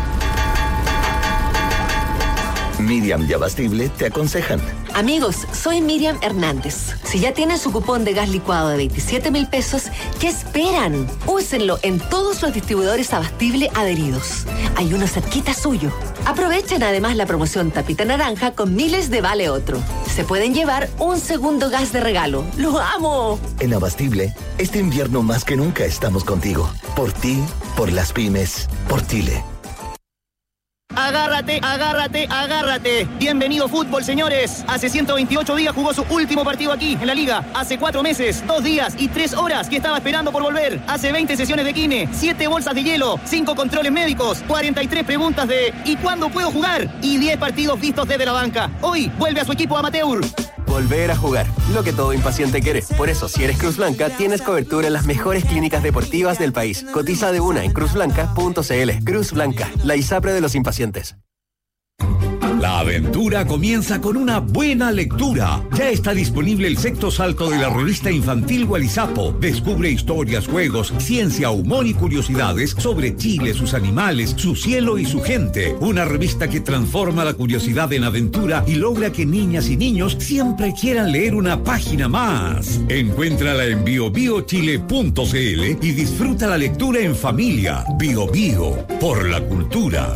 Miriam y Abastible te aconsejan. Amigos, soy Miriam Hernández. Si ya tienen su cupón de gas licuado de 27,000 pesos, ¿qué esperan? Úsenlo en todos los distribuidores Abastible adheridos. Hay uno cerquita suyo. Aprovechen además la promoción Tapita Naranja con miles de vale otro. Se pueden llevar un segundo gas de regalo. ¡Lo amo! En Abastible, este invierno más que nunca estamos contigo. Por ti, por las pymes, por Chile. Agárrate, agárrate, agárrate. Bienvenido fútbol, señores. Hace 128 días jugó su último partido aquí, en la Liga. Hace 4 meses, 2 días y 3 horas que estaba esperando por volver. Hace 20 sesiones de kine, 7 bolsas de hielo, 5 controles médicos, 43 preguntas de ¿y cuándo puedo jugar? Y 10 partidos vistos desde la banca. Hoy vuelve a su equipo amateur. Volver a jugar, lo que todo impaciente quiere. Por eso, si eres Cruz Blanca, tienes cobertura en las mejores clínicas deportivas del país. Cotiza de una en cruzblanca.cl. Cruz Blanca, la ISAPRE de los impacientes. La aventura comienza con una buena lectura. Ya está disponible el sexto salto de la revista infantil Gualizapo. Descubre historias, juegos, ciencia, humor y curiosidades sobre Chile, sus animales, su cielo y su gente. Una revista que transforma la curiosidad en aventura y logra que niñas y niños siempre quieran leer una página más. Encuéntrala en biobiochile.cl y disfruta la lectura en familia. Bio Bio, por la cultura.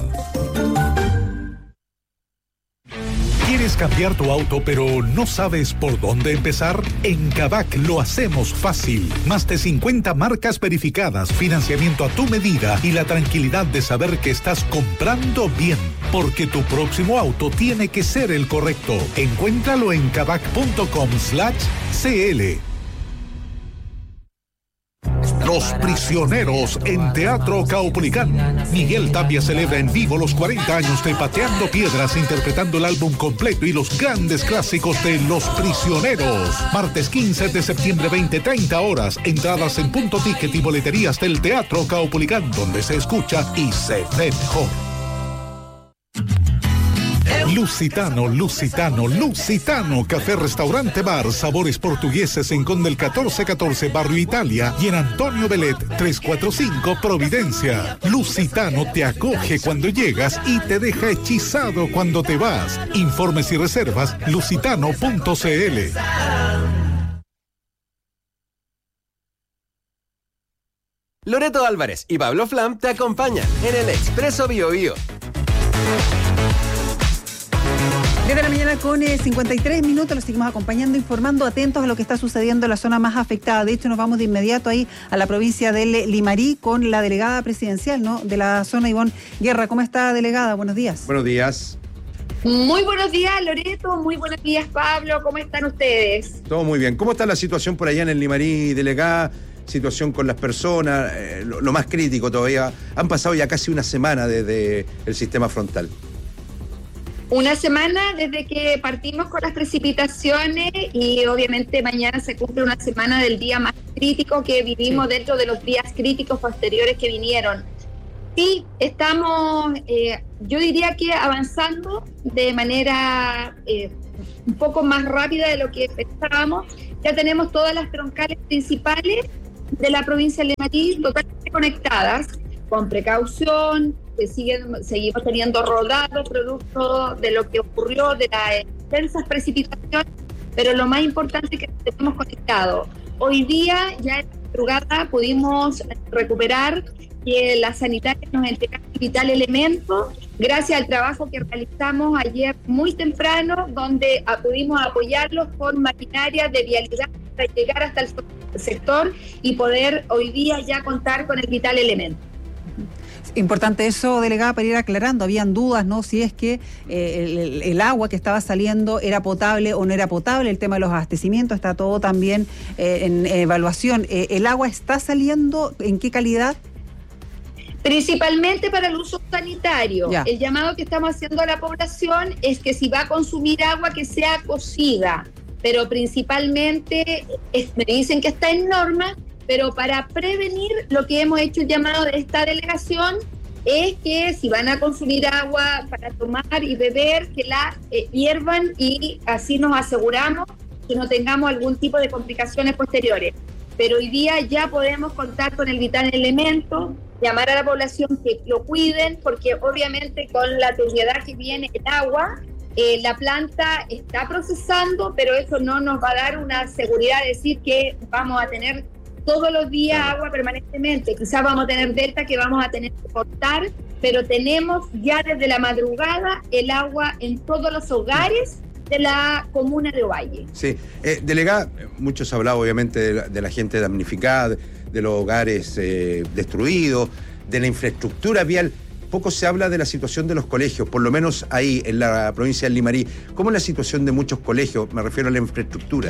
¿Quieres cambiar tu auto pero no sabes por dónde empezar? En Kavak lo hacemos fácil. Más de 50 marcas verificadas, financiamiento a tu medida y la tranquilidad de saber que estás comprando bien. Porque tu próximo auto tiene que ser el correcto. Encuéntralo en kavak.com/cl. Los Prisioneros en Teatro Caupolicán. Miguel Tapia celebra en vivo los 40 años de Pateando Piedras, interpretando el álbum completo y los grandes clásicos de Los Prisioneros. Martes 15 de septiembre, 20:30 horas. Entradas en Punto Ticket y boleterías del Teatro Caupolicán, donde se escucha y se ve mejor. Lusitano, Lusitano, Lusitano, café, restaurante, bar, sabores portugueses en Conde del 1414, Barrio Italia, y en Antonio Belet 345, Providencia. Lusitano te acoge cuando llegas y te deja hechizado cuando te vas. Informes y reservas, lusitano.cl. Loreto Álvarez y Pablo Flam te acompañan en el Expreso Bio Bio. 10 de la mañana con 53 minutos, los seguimos acompañando, informando, atentos a lo que está sucediendo en la zona más afectada. De hecho, nos vamos de inmediato ahí a la provincia del Limarí con la delegada presidencial, ¿no?, de la zona, Ivonne Guerra. ¿Cómo está, delegada? Buenos días. Buenos días. Muy buenos días, Loreto. Muy buenos días, Pablo. ¿Cómo están ustedes? Todo muy bien. ¿Cómo está la situación por allá en el Limarí, delegada? Situación con las personas, lo más crítico todavía. Han pasado ya casi una semana desde el sistema frontal. Una semana desde que partimos con las precipitaciones y obviamente mañana se cumple una semana del día más crítico que vivimos dentro de los días críticos posteriores que vinieron. Sí, estamos, yo diría que avanzando de manera un poco más rápida de lo que pensábamos. Ya tenemos todas las troncales principales de la provincia de Limarí totalmente conectadas, con precaución. Seguimos teniendo rodados producto de lo que ocurrió, de las intensas precipitaciones, pero lo más importante es que tenemos conectado. Hoy día, ya en la madrugada, pudimos recuperar que las sanitarias nos entregaron vital elemento, gracias al trabajo que realizamos ayer muy temprano, donde pudimos apoyarlos con maquinaria de vialidad para llegar hasta el sector y poder hoy día ya contar con el vital elemento. Importante eso, delegada, para ir aclarando. Habían dudas, ¿no?, si es que el agua que estaba saliendo era potable o no era potable. El tema de los abastecimientos está todo también en evaluación. ¿El agua está saliendo? ¿En qué calidad? Principalmente para el uso sanitario. Ya. El llamado que estamos haciendo a la población es que si va a consumir agua, que sea cocida, pero principalmente me dicen que está en norma. Pero para prevenir, lo que hemos hecho el llamado de esta delegación es que si van a consumir agua para tomar y beber, que la hiervan y así nos aseguramos que no tengamos algún tipo de complicaciones posteriores. Pero hoy día ya podemos contar con el vital elemento, llamar a la población que lo cuiden, porque obviamente con la turbiedad que viene el agua, la planta está procesando, pero eso no nos va a dar una seguridad de decir que vamos a tener todos los días agua permanentemente. Quizás vamos a tener delta que vamos a tener que cortar, pero tenemos ya desde la madrugada el agua en todos los hogares de la comuna de Ovalle. Sí, delegada, mucho se ha hablado obviamente de la gente damnificada, de los hogares destruidos, de la infraestructura vial. Poco se habla de la situación de los colegios, por lo menos ahí en la provincia del Limarí. ¿Cómo es la situación de muchos colegios? Me refiero a la infraestructura.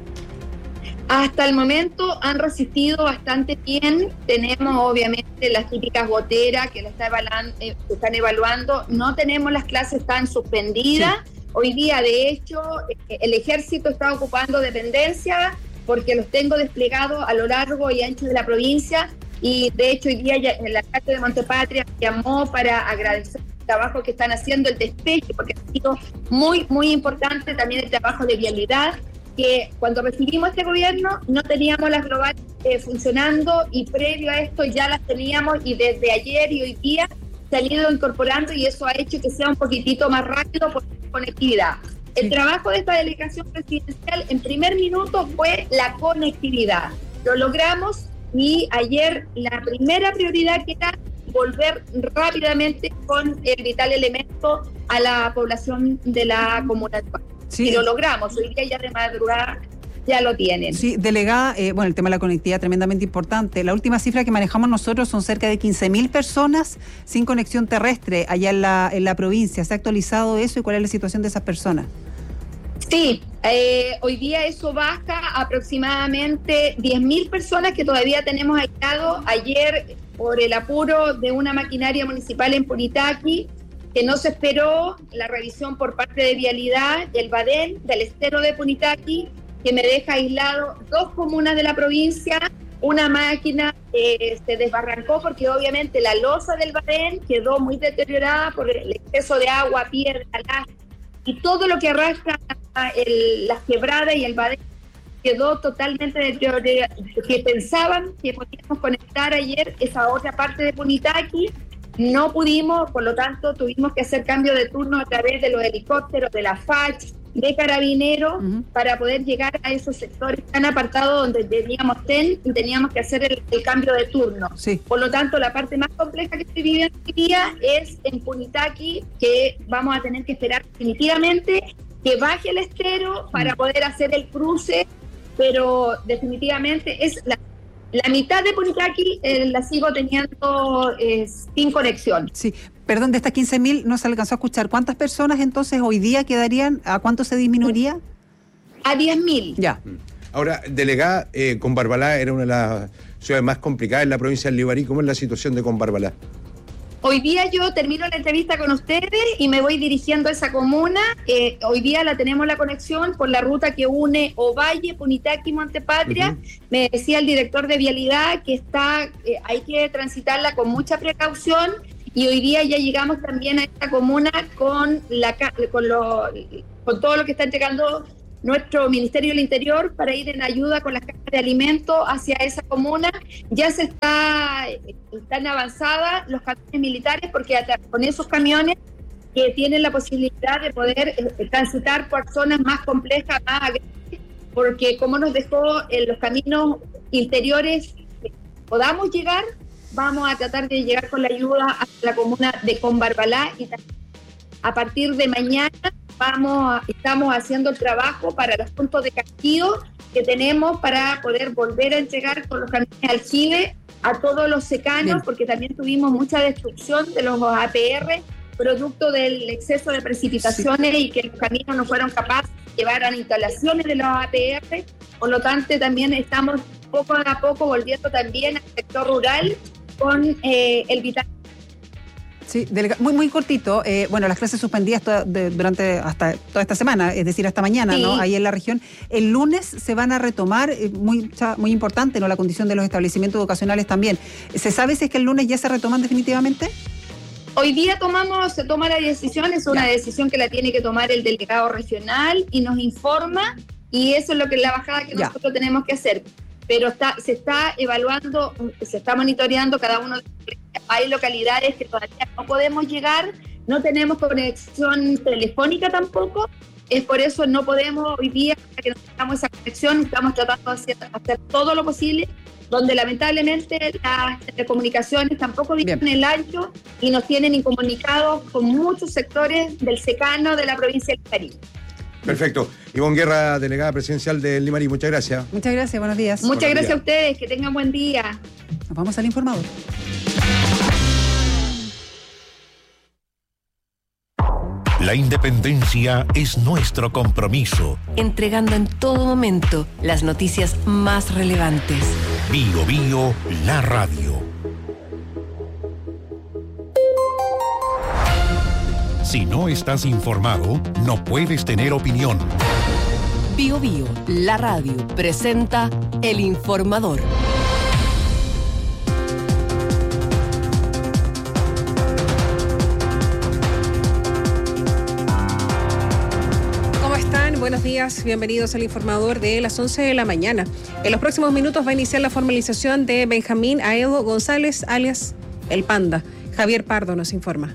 Hasta el momento han resistido bastante bien. Tenemos obviamente las típicas goteras que están evaluando. No tenemos las clases tan suspendidas. Sí. Hoy día, de hecho, el ejército está ocupando dependencias porque los tengo desplegados a lo largo y ancho de la provincia. Y de hecho, hoy día ya en la calle de Montepatria llamó para agradecer el trabajo que están haciendo, el despeje, porque ha sido muy, muy importante también el trabajo de vialidad, que cuando recibimos este gobierno no teníamos las globales funcionando y previo a esto ya las teníamos y desde ayer y hoy día se han ido incorporando y eso ha hecho que sea un poquitito más rápido por conectividad. El trabajo de esta delegación presidencial en primer minuto fue la conectividad. Lo logramos y ayer la primera prioridad que era volver rápidamente con el vital elemento a la población de la comuna de Ovalle. Sí. Y lo logramos, hoy día ya de madrugada ya lo tienen. Sí, delegada, bueno, el tema de la conectividad tremendamente importante. La última cifra que manejamos nosotros son cerca de 15.000 personas sin conexión terrestre allá en la provincia. ¿Se ha actualizado eso y cuál es la situación de esas personas? Sí, hoy día eso baja aproximadamente 10.000 personas que todavía tenemos aislado. Ayer, por el apuro de una maquinaria municipal en Punitaqui, que no se esperó la revisión por parte de Vialidad, el Badén, del estero de Punitaqui, que me deja aislado 2 comunas de la provincia. Una máquina se desbarrancó porque obviamente la losa del Badén quedó muy deteriorada por el exceso de agua, piedra, gas, y todo lo que arrastra las quebradas y el Badén quedó totalmente deteriorado. Que pensaban que podíamos conectar ayer esa otra parte de Punitaqui, no pudimos, por lo tanto tuvimos que hacer cambio de turno a través de los helicópteros de la FACH, de carabineros para poder llegar a esos sectores tan apartados donde teníamos y teníamos que hacer el cambio de turno. Sí. Por lo tanto, la parte más compleja que se vive hoy día es en Punitaqui, que vamos a tener que esperar definitivamente que baje el estero para poder hacer el cruce, pero definitivamente es la mitad de Punitaqui la sigo teniendo sin conexión. Sí. Perdón, de estas 15.000 no se alcanzó a escuchar. ¿Cuántas personas entonces hoy día quedarían? ¿A cuánto se disminuiría? A 10.000. Ya. Ahora, delegada, Combarbalá era una de las ciudades más complicadas en la provincia del Limarí. ¿Cómo es la situación de Combarbalá? Hoy día yo termino la entrevista con ustedes y me voy dirigiendo a esa comuna. Hoy día la tenemos la conexión por la ruta que une Ovalle, Punitaqui y Montepatria. Me decía el director de Vialidad que hay que transitarla con mucha precaución. Y hoy día ya llegamos también a esta comuna con todo lo que está entregando nuestro Ministerio del Interior para ir en ayuda con las cajas de alimentos hacia esa comuna. Ya están avanzadas los camiones militares, porque con esos camiones que tienen la posibilidad de poder transitar por zonas más complejas, más agresivas, porque como nos dejó en los caminos interiores podamos llegar, vamos a tratar de llegar con la ayuda a la comuna de Combarbalá, y a partir de mañana estamos haciendo el trabajo para los puntos de castigo que tenemos para poder volver a entregar con los camiones aljibe a todos los secanos, porque también tuvimos mucha destrucción de los APR producto del exceso de precipitaciones y que los caminos no fueron capaces de llevar a las instalaciones de los APR. Por lo tanto, también estamos poco a poco volviendo también al sector rural con el vital. Sí, muy cortito. Bueno, las clases suspendidas durante hasta toda esta semana, es decir, hasta mañana, sí, ¿no? Ahí en la región. El lunes se van a retomar, muy importante, ¿no? La condición de los establecimientos educacionales también. ¿Se sabe si es que el lunes ya se retoman definitivamente? Hoy día se toma la decisión, es una decisión que la tiene que tomar el delegado regional y nos informa, y eso es lo que es la bajada que nosotros tenemos que hacer. Pero se está evaluando, se está monitoreando cada uno. Hay localidades que todavía no podemos llegar, no tenemos conexión telefónica tampoco, es por eso no podemos hoy día, para que no tengamos esa conexión, estamos tratando de hacer todo lo posible, donde lamentablemente las telecomunicaciones tampoco vienen el ancho y nos tienen incomunicados con muchos sectores del secano de la provincia del Limarí. Perfecto. Ivonne Guerra, delegada presidencial del Limarí, muchas gracias. Muchas gracias, buenos días. Muchas gracias a ustedes, que tengan buen día. Nos vamos al informador. La independencia es nuestro compromiso. Entregando en todo momento las noticias más relevantes. Bio Bio, la radio. Si no estás informado, no puedes tener opinión. Bio Bio, la radio, presenta El Informador. ¿Cómo están? Buenos días, bienvenidos al Informador de las 11 de la mañana. En los próximos minutos va a iniciar la formalización de Benjamín Aedo González, alias El Panda. Javier Pardo nos informa.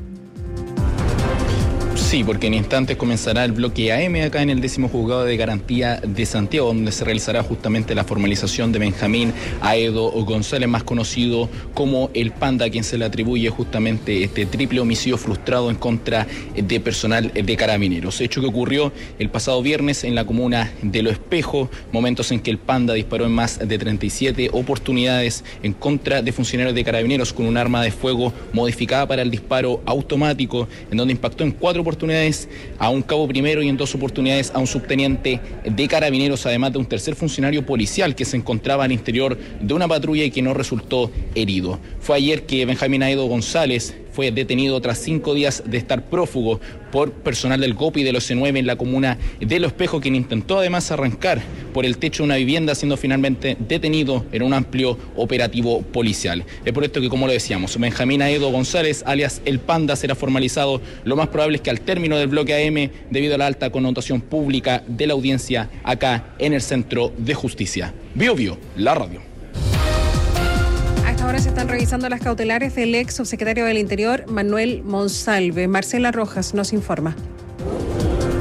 Sí, porque en instantes comenzará el bloque AM acá en el 10º Juzgado de Garantía de Santiago, donde se realizará justamente la formalización de Benjamín Aedo González, más conocido como El Panda, a quien se le atribuye justamente este triple homicidio frustrado en contra de personal de Carabineros. Hecho que ocurrió el pasado viernes en la comuna de Lo Espejo, momentos en que El Panda disparó en más de 37 oportunidades en contra de funcionarios de Carabineros con un arma de fuego modificada para el disparo automático, en donde impactó en 4 oportunidades a un cabo primero y en 2 oportunidades a un subteniente de Carabineros, además de un tercer funcionario policial que se encontraba al interior de una patrulla y que no resultó herido. Fue ayer que Benjamín Aedo González fue detenido tras 5 días de estar prófugo por personal del GOPI de los C9 en la comuna de Lo Espejo, quien intentó además arrancar por el techo de una vivienda, siendo finalmente detenido en un amplio operativo policial. Es por esto que, como lo decíamos, Benjamín Aedo González, alias El Panda, será formalizado. Lo más probable es que al término del bloque AM, debido a la alta connotación pública de la audiencia acá en el Centro de Justicia. Bio Bio, la radio. Ahora se están revisando las cautelares del ex subsecretario del Interior, Manuel Monsalve. Marcela Rojas nos informa.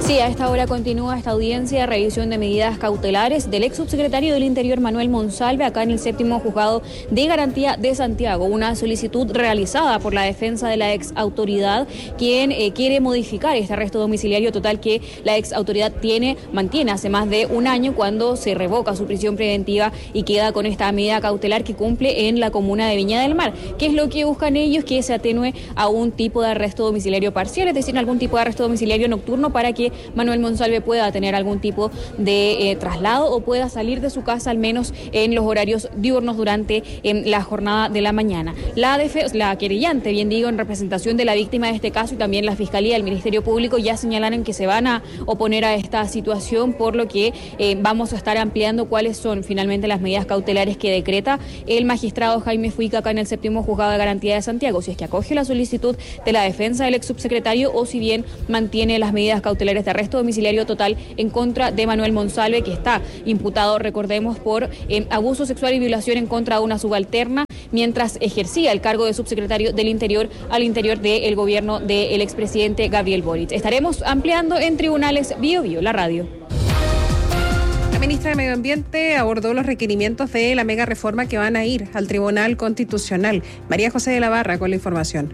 Sí, a esta hora continúa esta audiencia de revisión de medidas cautelares del ex subsecretario del Interior Manuel Monsalve acá en el 7º Juzgado de Garantía de Santiago. Una solicitud realizada por la defensa de la ex autoridad, quien quiere modificar este arresto domiciliario total que la ex autoridad mantiene hace más de un año cuando se revoca su prisión preventiva y queda con esta medida cautelar que cumple en la comuna de Viña del Mar. ¿Qué es lo que buscan ellos? Que se atenúe a un tipo de arresto domiciliario parcial, es decir, algún tipo de arresto domiciliario nocturno para que Manuel Monsalve pueda tener algún tipo de traslado o pueda salir de su casa al menos en los horarios diurnos durante la jornada de la mañana. La querellante, bien digo, en representación de la víctima de este caso y también la Fiscalía y el Ministerio Público ya señalaron que se van a oponer a esta situación, por lo que vamos a estar ampliando cuáles son finalmente las medidas cautelares que decreta el magistrado Jaime Fuica acá en el 7º Juzgado de Garantía de Santiago, si es que acoge la solicitud de la defensa del ex subsecretario o si bien mantiene las medidas cautelares de arresto domiciliario total en contra de Manuel Monsalve, que está imputado, recordemos, por abuso sexual y violación en contra de una subalterna mientras ejercía el cargo de subsecretario del Interior al interior del gobierno del expresidente Gabriel Boric. Estaremos ampliando en Tribunales Bio Bio, la radio. La ministra de Medio Ambiente abordó los requerimientos de la mega reforma que van a ir al Tribunal Constitucional. María José de la Barra con la información.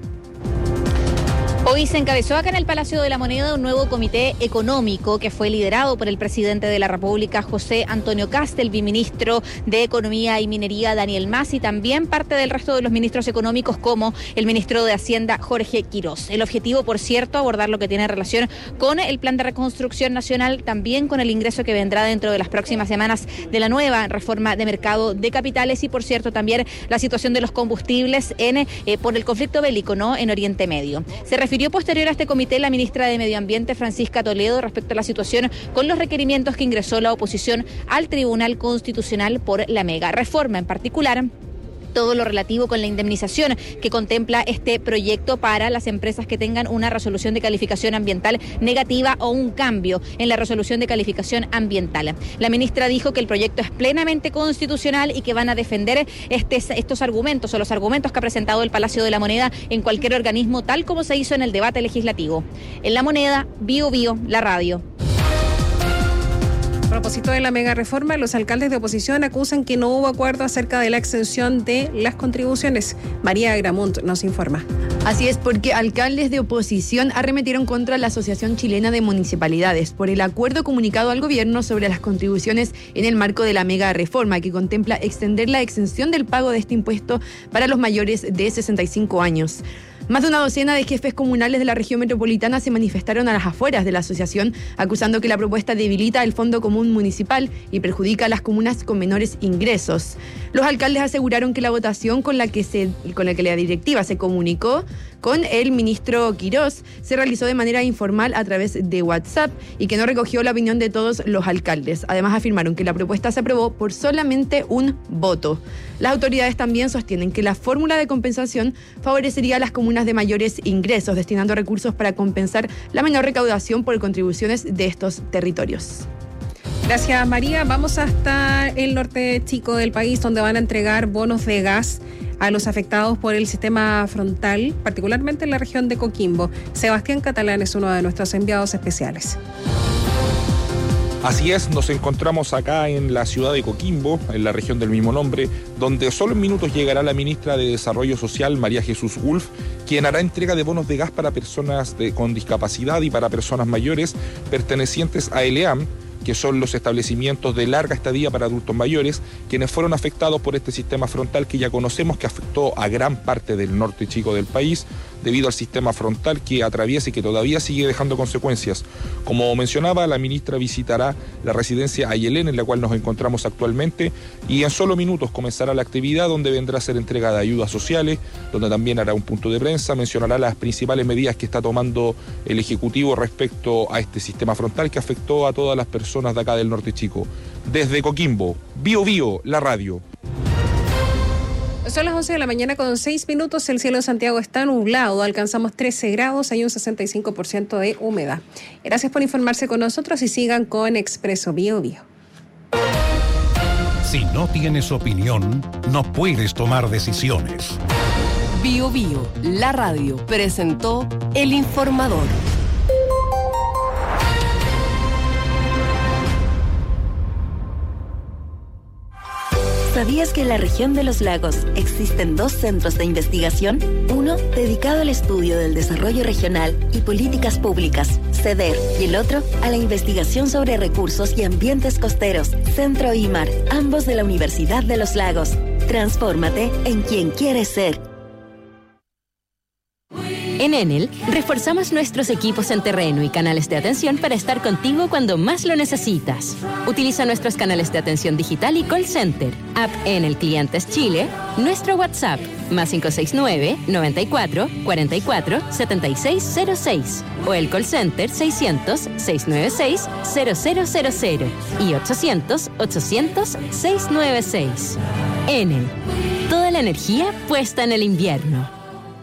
Hoy se encabezó acá en el Palacio de la Moneda un nuevo comité económico que fue liderado por el presidente de la República, José Antonio Kast, el viceministro de Economía y Minería, Daniel Mas, y también parte del resto de los ministros económicos como el ministro de Hacienda, Jorge Quirós. El objetivo, por cierto, abordar lo que tiene relación con el plan de reconstrucción nacional, también con el ingreso que vendrá dentro de las próximas semanas de la nueva reforma de mercado de capitales y, por cierto, también la situación de los combustibles por el conflicto bélico, ¿no?, en Oriente Medio. Se refirió posterior a este comité la ministra de Medio Ambiente, Francisca Toledo, respecto a la situación con los requerimientos que ingresó la oposición al Tribunal Constitucional por la mega reforma, en particular todo lo relativo con la indemnización que contempla este proyecto para las empresas que tengan una resolución de calificación ambiental negativa o un cambio en la resolución de calificación ambiental. La ministra dijo que el proyecto es plenamente constitucional y que van a defender estos argumentos o los argumentos que ha presentado el Palacio de la Moneda en cualquier organismo, tal como se hizo en el debate legislativo. En La Moneda, Bio Bio, la radio. A propósito de la mega reforma, los alcaldes de oposición acusan que no hubo acuerdo acerca de la exención de las contribuciones. María Gramunt nos informa. Así es, porque alcaldes de oposición arremetieron contra la Asociación Chilena de Municipalidades por el acuerdo comunicado al gobierno sobre las contribuciones en el marco de la mega reforma, que contempla extender la exención del pago de este impuesto para los mayores de 65 años. Más de una docena de jefes comunales de la región metropolitana se manifestaron a las afueras de la asociación, acusando que la propuesta debilita el Fondo Común Municipal y perjudica a las comunas con menores ingresos. Los alcaldes aseguraron que la votación con la que la directiva se comunicó con el ministro Quirós se realizó de manera informal a través de WhatsApp y que no recogió la opinión de todos los alcaldes. Además, afirmaron que la propuesta se aprobó por solamente un voto. Las autoridades también sostienen que la fórmula de compensación favorecería a las comunas de mayores ingresos, destinando recursos para compensar la menor recaudación por contribuciones de estos territorios. Gracias, María. Vamos hasta el norte chico del país, donde van a entregar bonos de gas a los afectados por el sistema frontal, particularmente en la región de Coquimbo. Sebastián Catalán es uno de nuestros enviados especiales. Así es, nos encontramos acá en la ciudad de Coquimbo, en la región del mismo nombre, donde solo en minutos llegará la ministra de Desarrollo Social, María Jesús Wolf, quien hará entrega de bonos de gas para personas con discapacidad y para personas mayores pertenecientes a ELEAM, que son los establecimientos de larga estadía para adultos mayores, quienes fueron afectados por este sistema frontal que ya conocemos que afectó a gran parte del norte chico del país, debido al sistema frontal que atraviesa y que todavía sigue dejando consecuencias. Como mencionaba, la ministra visitará la residencia Ayelén, en la cual nos encontramos actualmente, y en solo minutos comenzará la actividad donde vendrá a ser entrega de ayudas sociales, donde también hará un punto de prensa, mencionará las principales medidas que está tomando el Ejecutivo respecto a este sistema frontal que afectó a todas las personas de acá del norte chico. Desde Coquimbo, Bio Bio, la radio. Son las 11 de la mañana con 6 minutos, el cielo de Santiago está nublado, alcanzamos 13 grados, hay un 65% de humedad. Gracias por informarse con nosotros y sigan con Expreso Bio Bio. Si no tienes opinión, no puedes tomar decisiones. Bio Bio, la radio, presentó El Informador. ¿Sabías que en la región de los lagos existen 2 centros de investigación? Uno dedicado al estudio del desarrollo regional y políticas públicas, CEDER, y el otro a la investigación sobre recursos y ambientes costeros, Centro IMAR, ambos de la Universidad de los Lagos. Transfórmate en quien quieres ser. En Enel, reforzamos nuestros equipos en terreno y canales de atención para estar contigo cuando más lo necesitas. Utiliza nuestros canales de atención digital y call center, app Enel Clientes Chile, nuestro WhatsApp, +569 94 44 7606, o el call center 600 696 0000 y 800 800 696. Enel, toda la energía puesta en el invierno.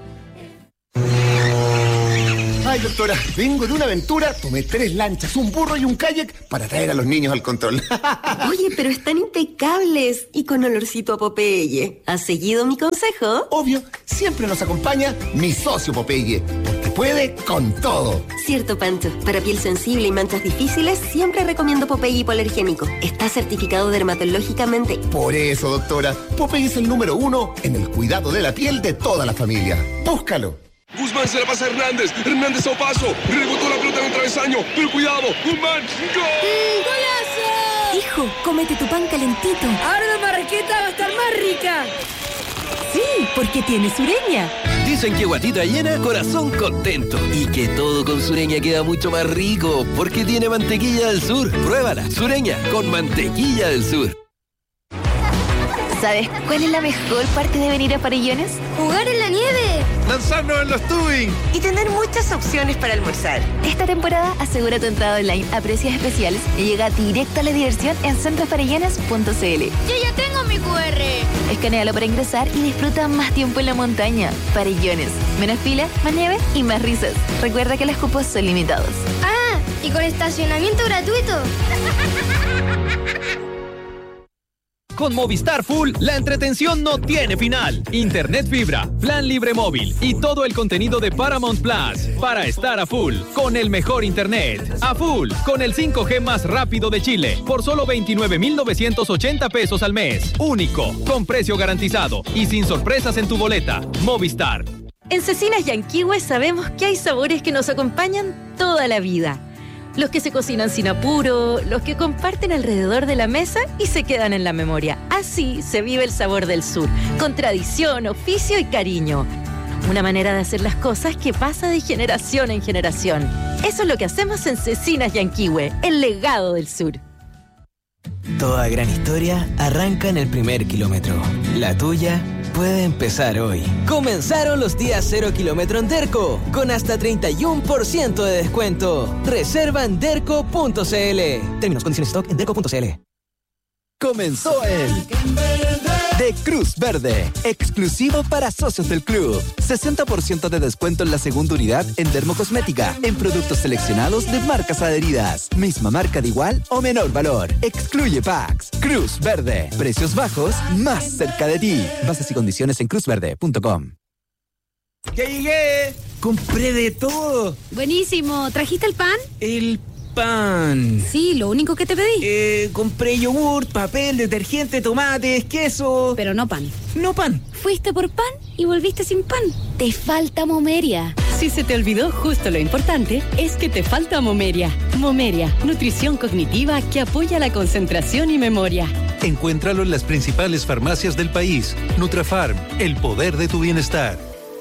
Ay, doctora, vengo de una aventura, tomé 3 lanchas, un burro y un kayak para traer a los niños al control. Oye, pero están impecables y con olorcito a Popeye. ¿Has seguido mi consejo? Obvio, siempre nos acompaña mi socio Popeye, porque puede con todo. Cierto, Pancho. Para piel sensible y manchas difíciles, siempre recomiendo Popeye hipoalergénico. Está certificado dermatológicamente. Por eso, doctora, Popeye es el número 1 en el cuidado de la piel de toda la familia. Búscalo. Guzmán se la pasa a Hernández. Hernández a Opaso. Rebotó la pelota en el travesaño. Pero cuidado. Guzmán. ¡Gol! ¡Golazo! Hijo, cómete tu pan calentito. Ahora la marraqueta va a estar más rica. Sí, porque tiene Sureña. Dicen que guatita llena, corazón contento. Y que todo con Sureña queda mucho más rico, porque tiene mantequilla del sur. Pruébala, Sureña, con mantequilla del sur. ¿Sabes cuál es la mejor parte de venir a Farellones? ¡Jugar en la nieve! ¡Lanzarnos en los tubing! Y tener muchas opciones para almorzar. Esta temporada asegura tu entrada online a precios especiales y llega directo a la diversión en centrofarellones.cl. ¡Yo ya tengo mi QR! Escanéalo para ingresar y disfruta más tiempo en la montaña. Farellones. Menos fila, más nieve y más risas. Recuerda que los cupos son limitados. ¡Ah! ¿Y con estacionamiento gratuito? Con Movistar Full, la entretención no tiene final. Internet fibra, plan libre móvil y todo el contenido de Paramount Plus para estar a full con el mejor internet. A full con el 5G más rápido de Chile por solo 29,980 pesos al mes. Único, con precio garantizado y sin sorpresas en tu boleta. Movistar. En Cecinas Yanquihue sabemos que hay sabores que nos acompañan toda la vida. Los que se cocinan sin apuro, los que comparten alrededor de la mesa y se quedan en la memoria. Así se vive el sabor del sur, con tradición, oficio y cariño. Una manera de hacer las cosas que pasa de generación en generación. Eso es lo que hacemos en Cecinas Yanquihue, el legado del sur. Toda gran historia arranca en el primer kilómetro. La tuya puede empezar hoy. Comenzaron los días 0 kilómetro en Derco, con hasta 31% de descuento. Reserva en derco.cl. Términos, condiciones, stock en derco.cl. Comenzó el de Cruz Verde, exclusivo para socios del club. 60% de descuento en la segunda unidad en dermocosmética, en productos seleccionados de marcas adheridas. Misma marca de igual o menor valor. Excluye packs. Cruz Verde, precios bajos más cerca de ti. Bases y condiciones en cruzverde.com. ¡Ya llegué! ¡Compré de todo! Buenísimo. ¿Trajiste el pan? El pan. Sí, lo único que te pedí. Compré yogur, papel, detergente, tomates, queso. Pero no pan. No pan. Fuiste por pan y volviste sin pan. Te falta Momeria. Si se te olvidó justo lo importante, es que te falta Momeria. Momeria, nutrición cognitiva que apoya la concentración y memoria. Encuéntralo en las principales farmacias del país. Nutrafarm, el poder de tu bienestar.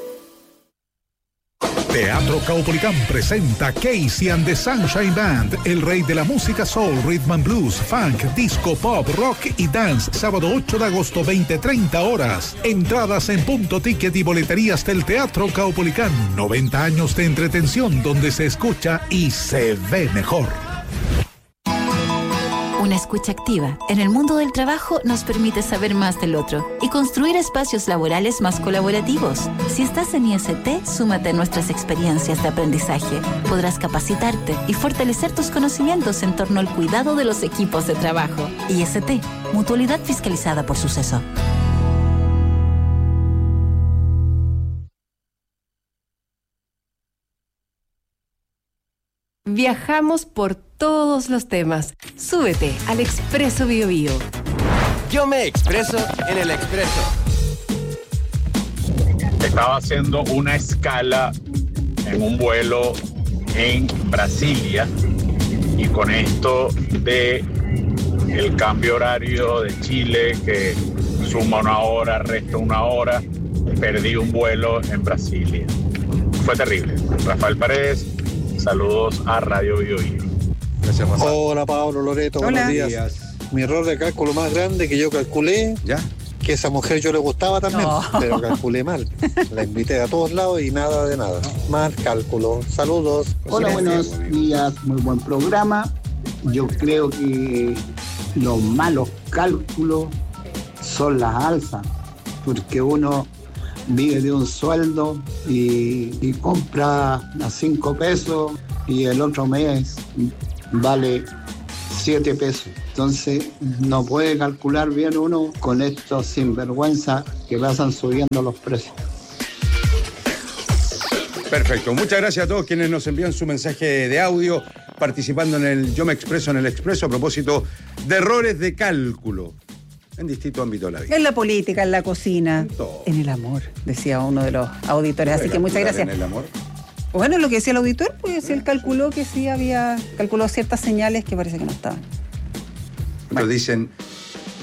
Teatro Caupolicán presenta Casey and the Sunshine Band, el rey de la música soul, rhythm and blues, funk, disco, pop, rock y dance, sábado 8 de agosto, 20-30 horas. Entradas en Punto Ticket y boleterías del Teatro Caupolicán. 90 años de entretención donde se escucha y se ve mejor. Una escucha activa en el mundo del trabajo nos permite saber más del otro y construir espacios laborales más colaborativos. Si estás en IST, súmate a nuestras experiencias de aprendizaje. Podrás capacitarte y fortalecer tus conocimientos en torno al cuidado de los equipos de trabajo. IST, mutualidad fiscalizada por Suceso. Viajamos por todos los temas. Súbete al Expreso Bio Bio. Yo me expreso en el Expreso. Estaba haciendo una escala en un vuelo en Brasilia y con esto de el cambio horario de Chile que suma 1 hora, resta 1 hora, perdí un vuelo en Brasilia. Fue terrible. Rafael Paredes, saludos a Radio Bio Bio. Gracias, Rafael. Hola, Pablo, Loreto, Hola. buenos días. Mi error de cálculo más grande que yo calculé, ¿ya? Que esa mujer yo le gustaba también, pero calculé mal. La invité a todos lados y nada de nada. Mal cálculo. Saludos. Hola, buenos días, muy buen programa. Yo creo que los malos cálculos son las alzas, porque uno vive de un sueldo y compra a 5 pesos y el otro mes vale 7 pesos. Entonces no puede calcular bien uno con estos sinvergüenza que pasan subiendo los precios. Perfecto. Muchas gracias a todos quienes nos envían su mensaje de audio participando en el Yo Me Expreso en el Expreso a propósito de errores de cálculo en distintos ámbitos de la vida. En la política, en la cocina, en el amor, decía uno de los auditores. Así que muchas gracias. ¿En el amor? Bueno, lo que decía el auditor, pues él calculó que sí calculó ciertas señales que parece que no estaban. Entonces dicen,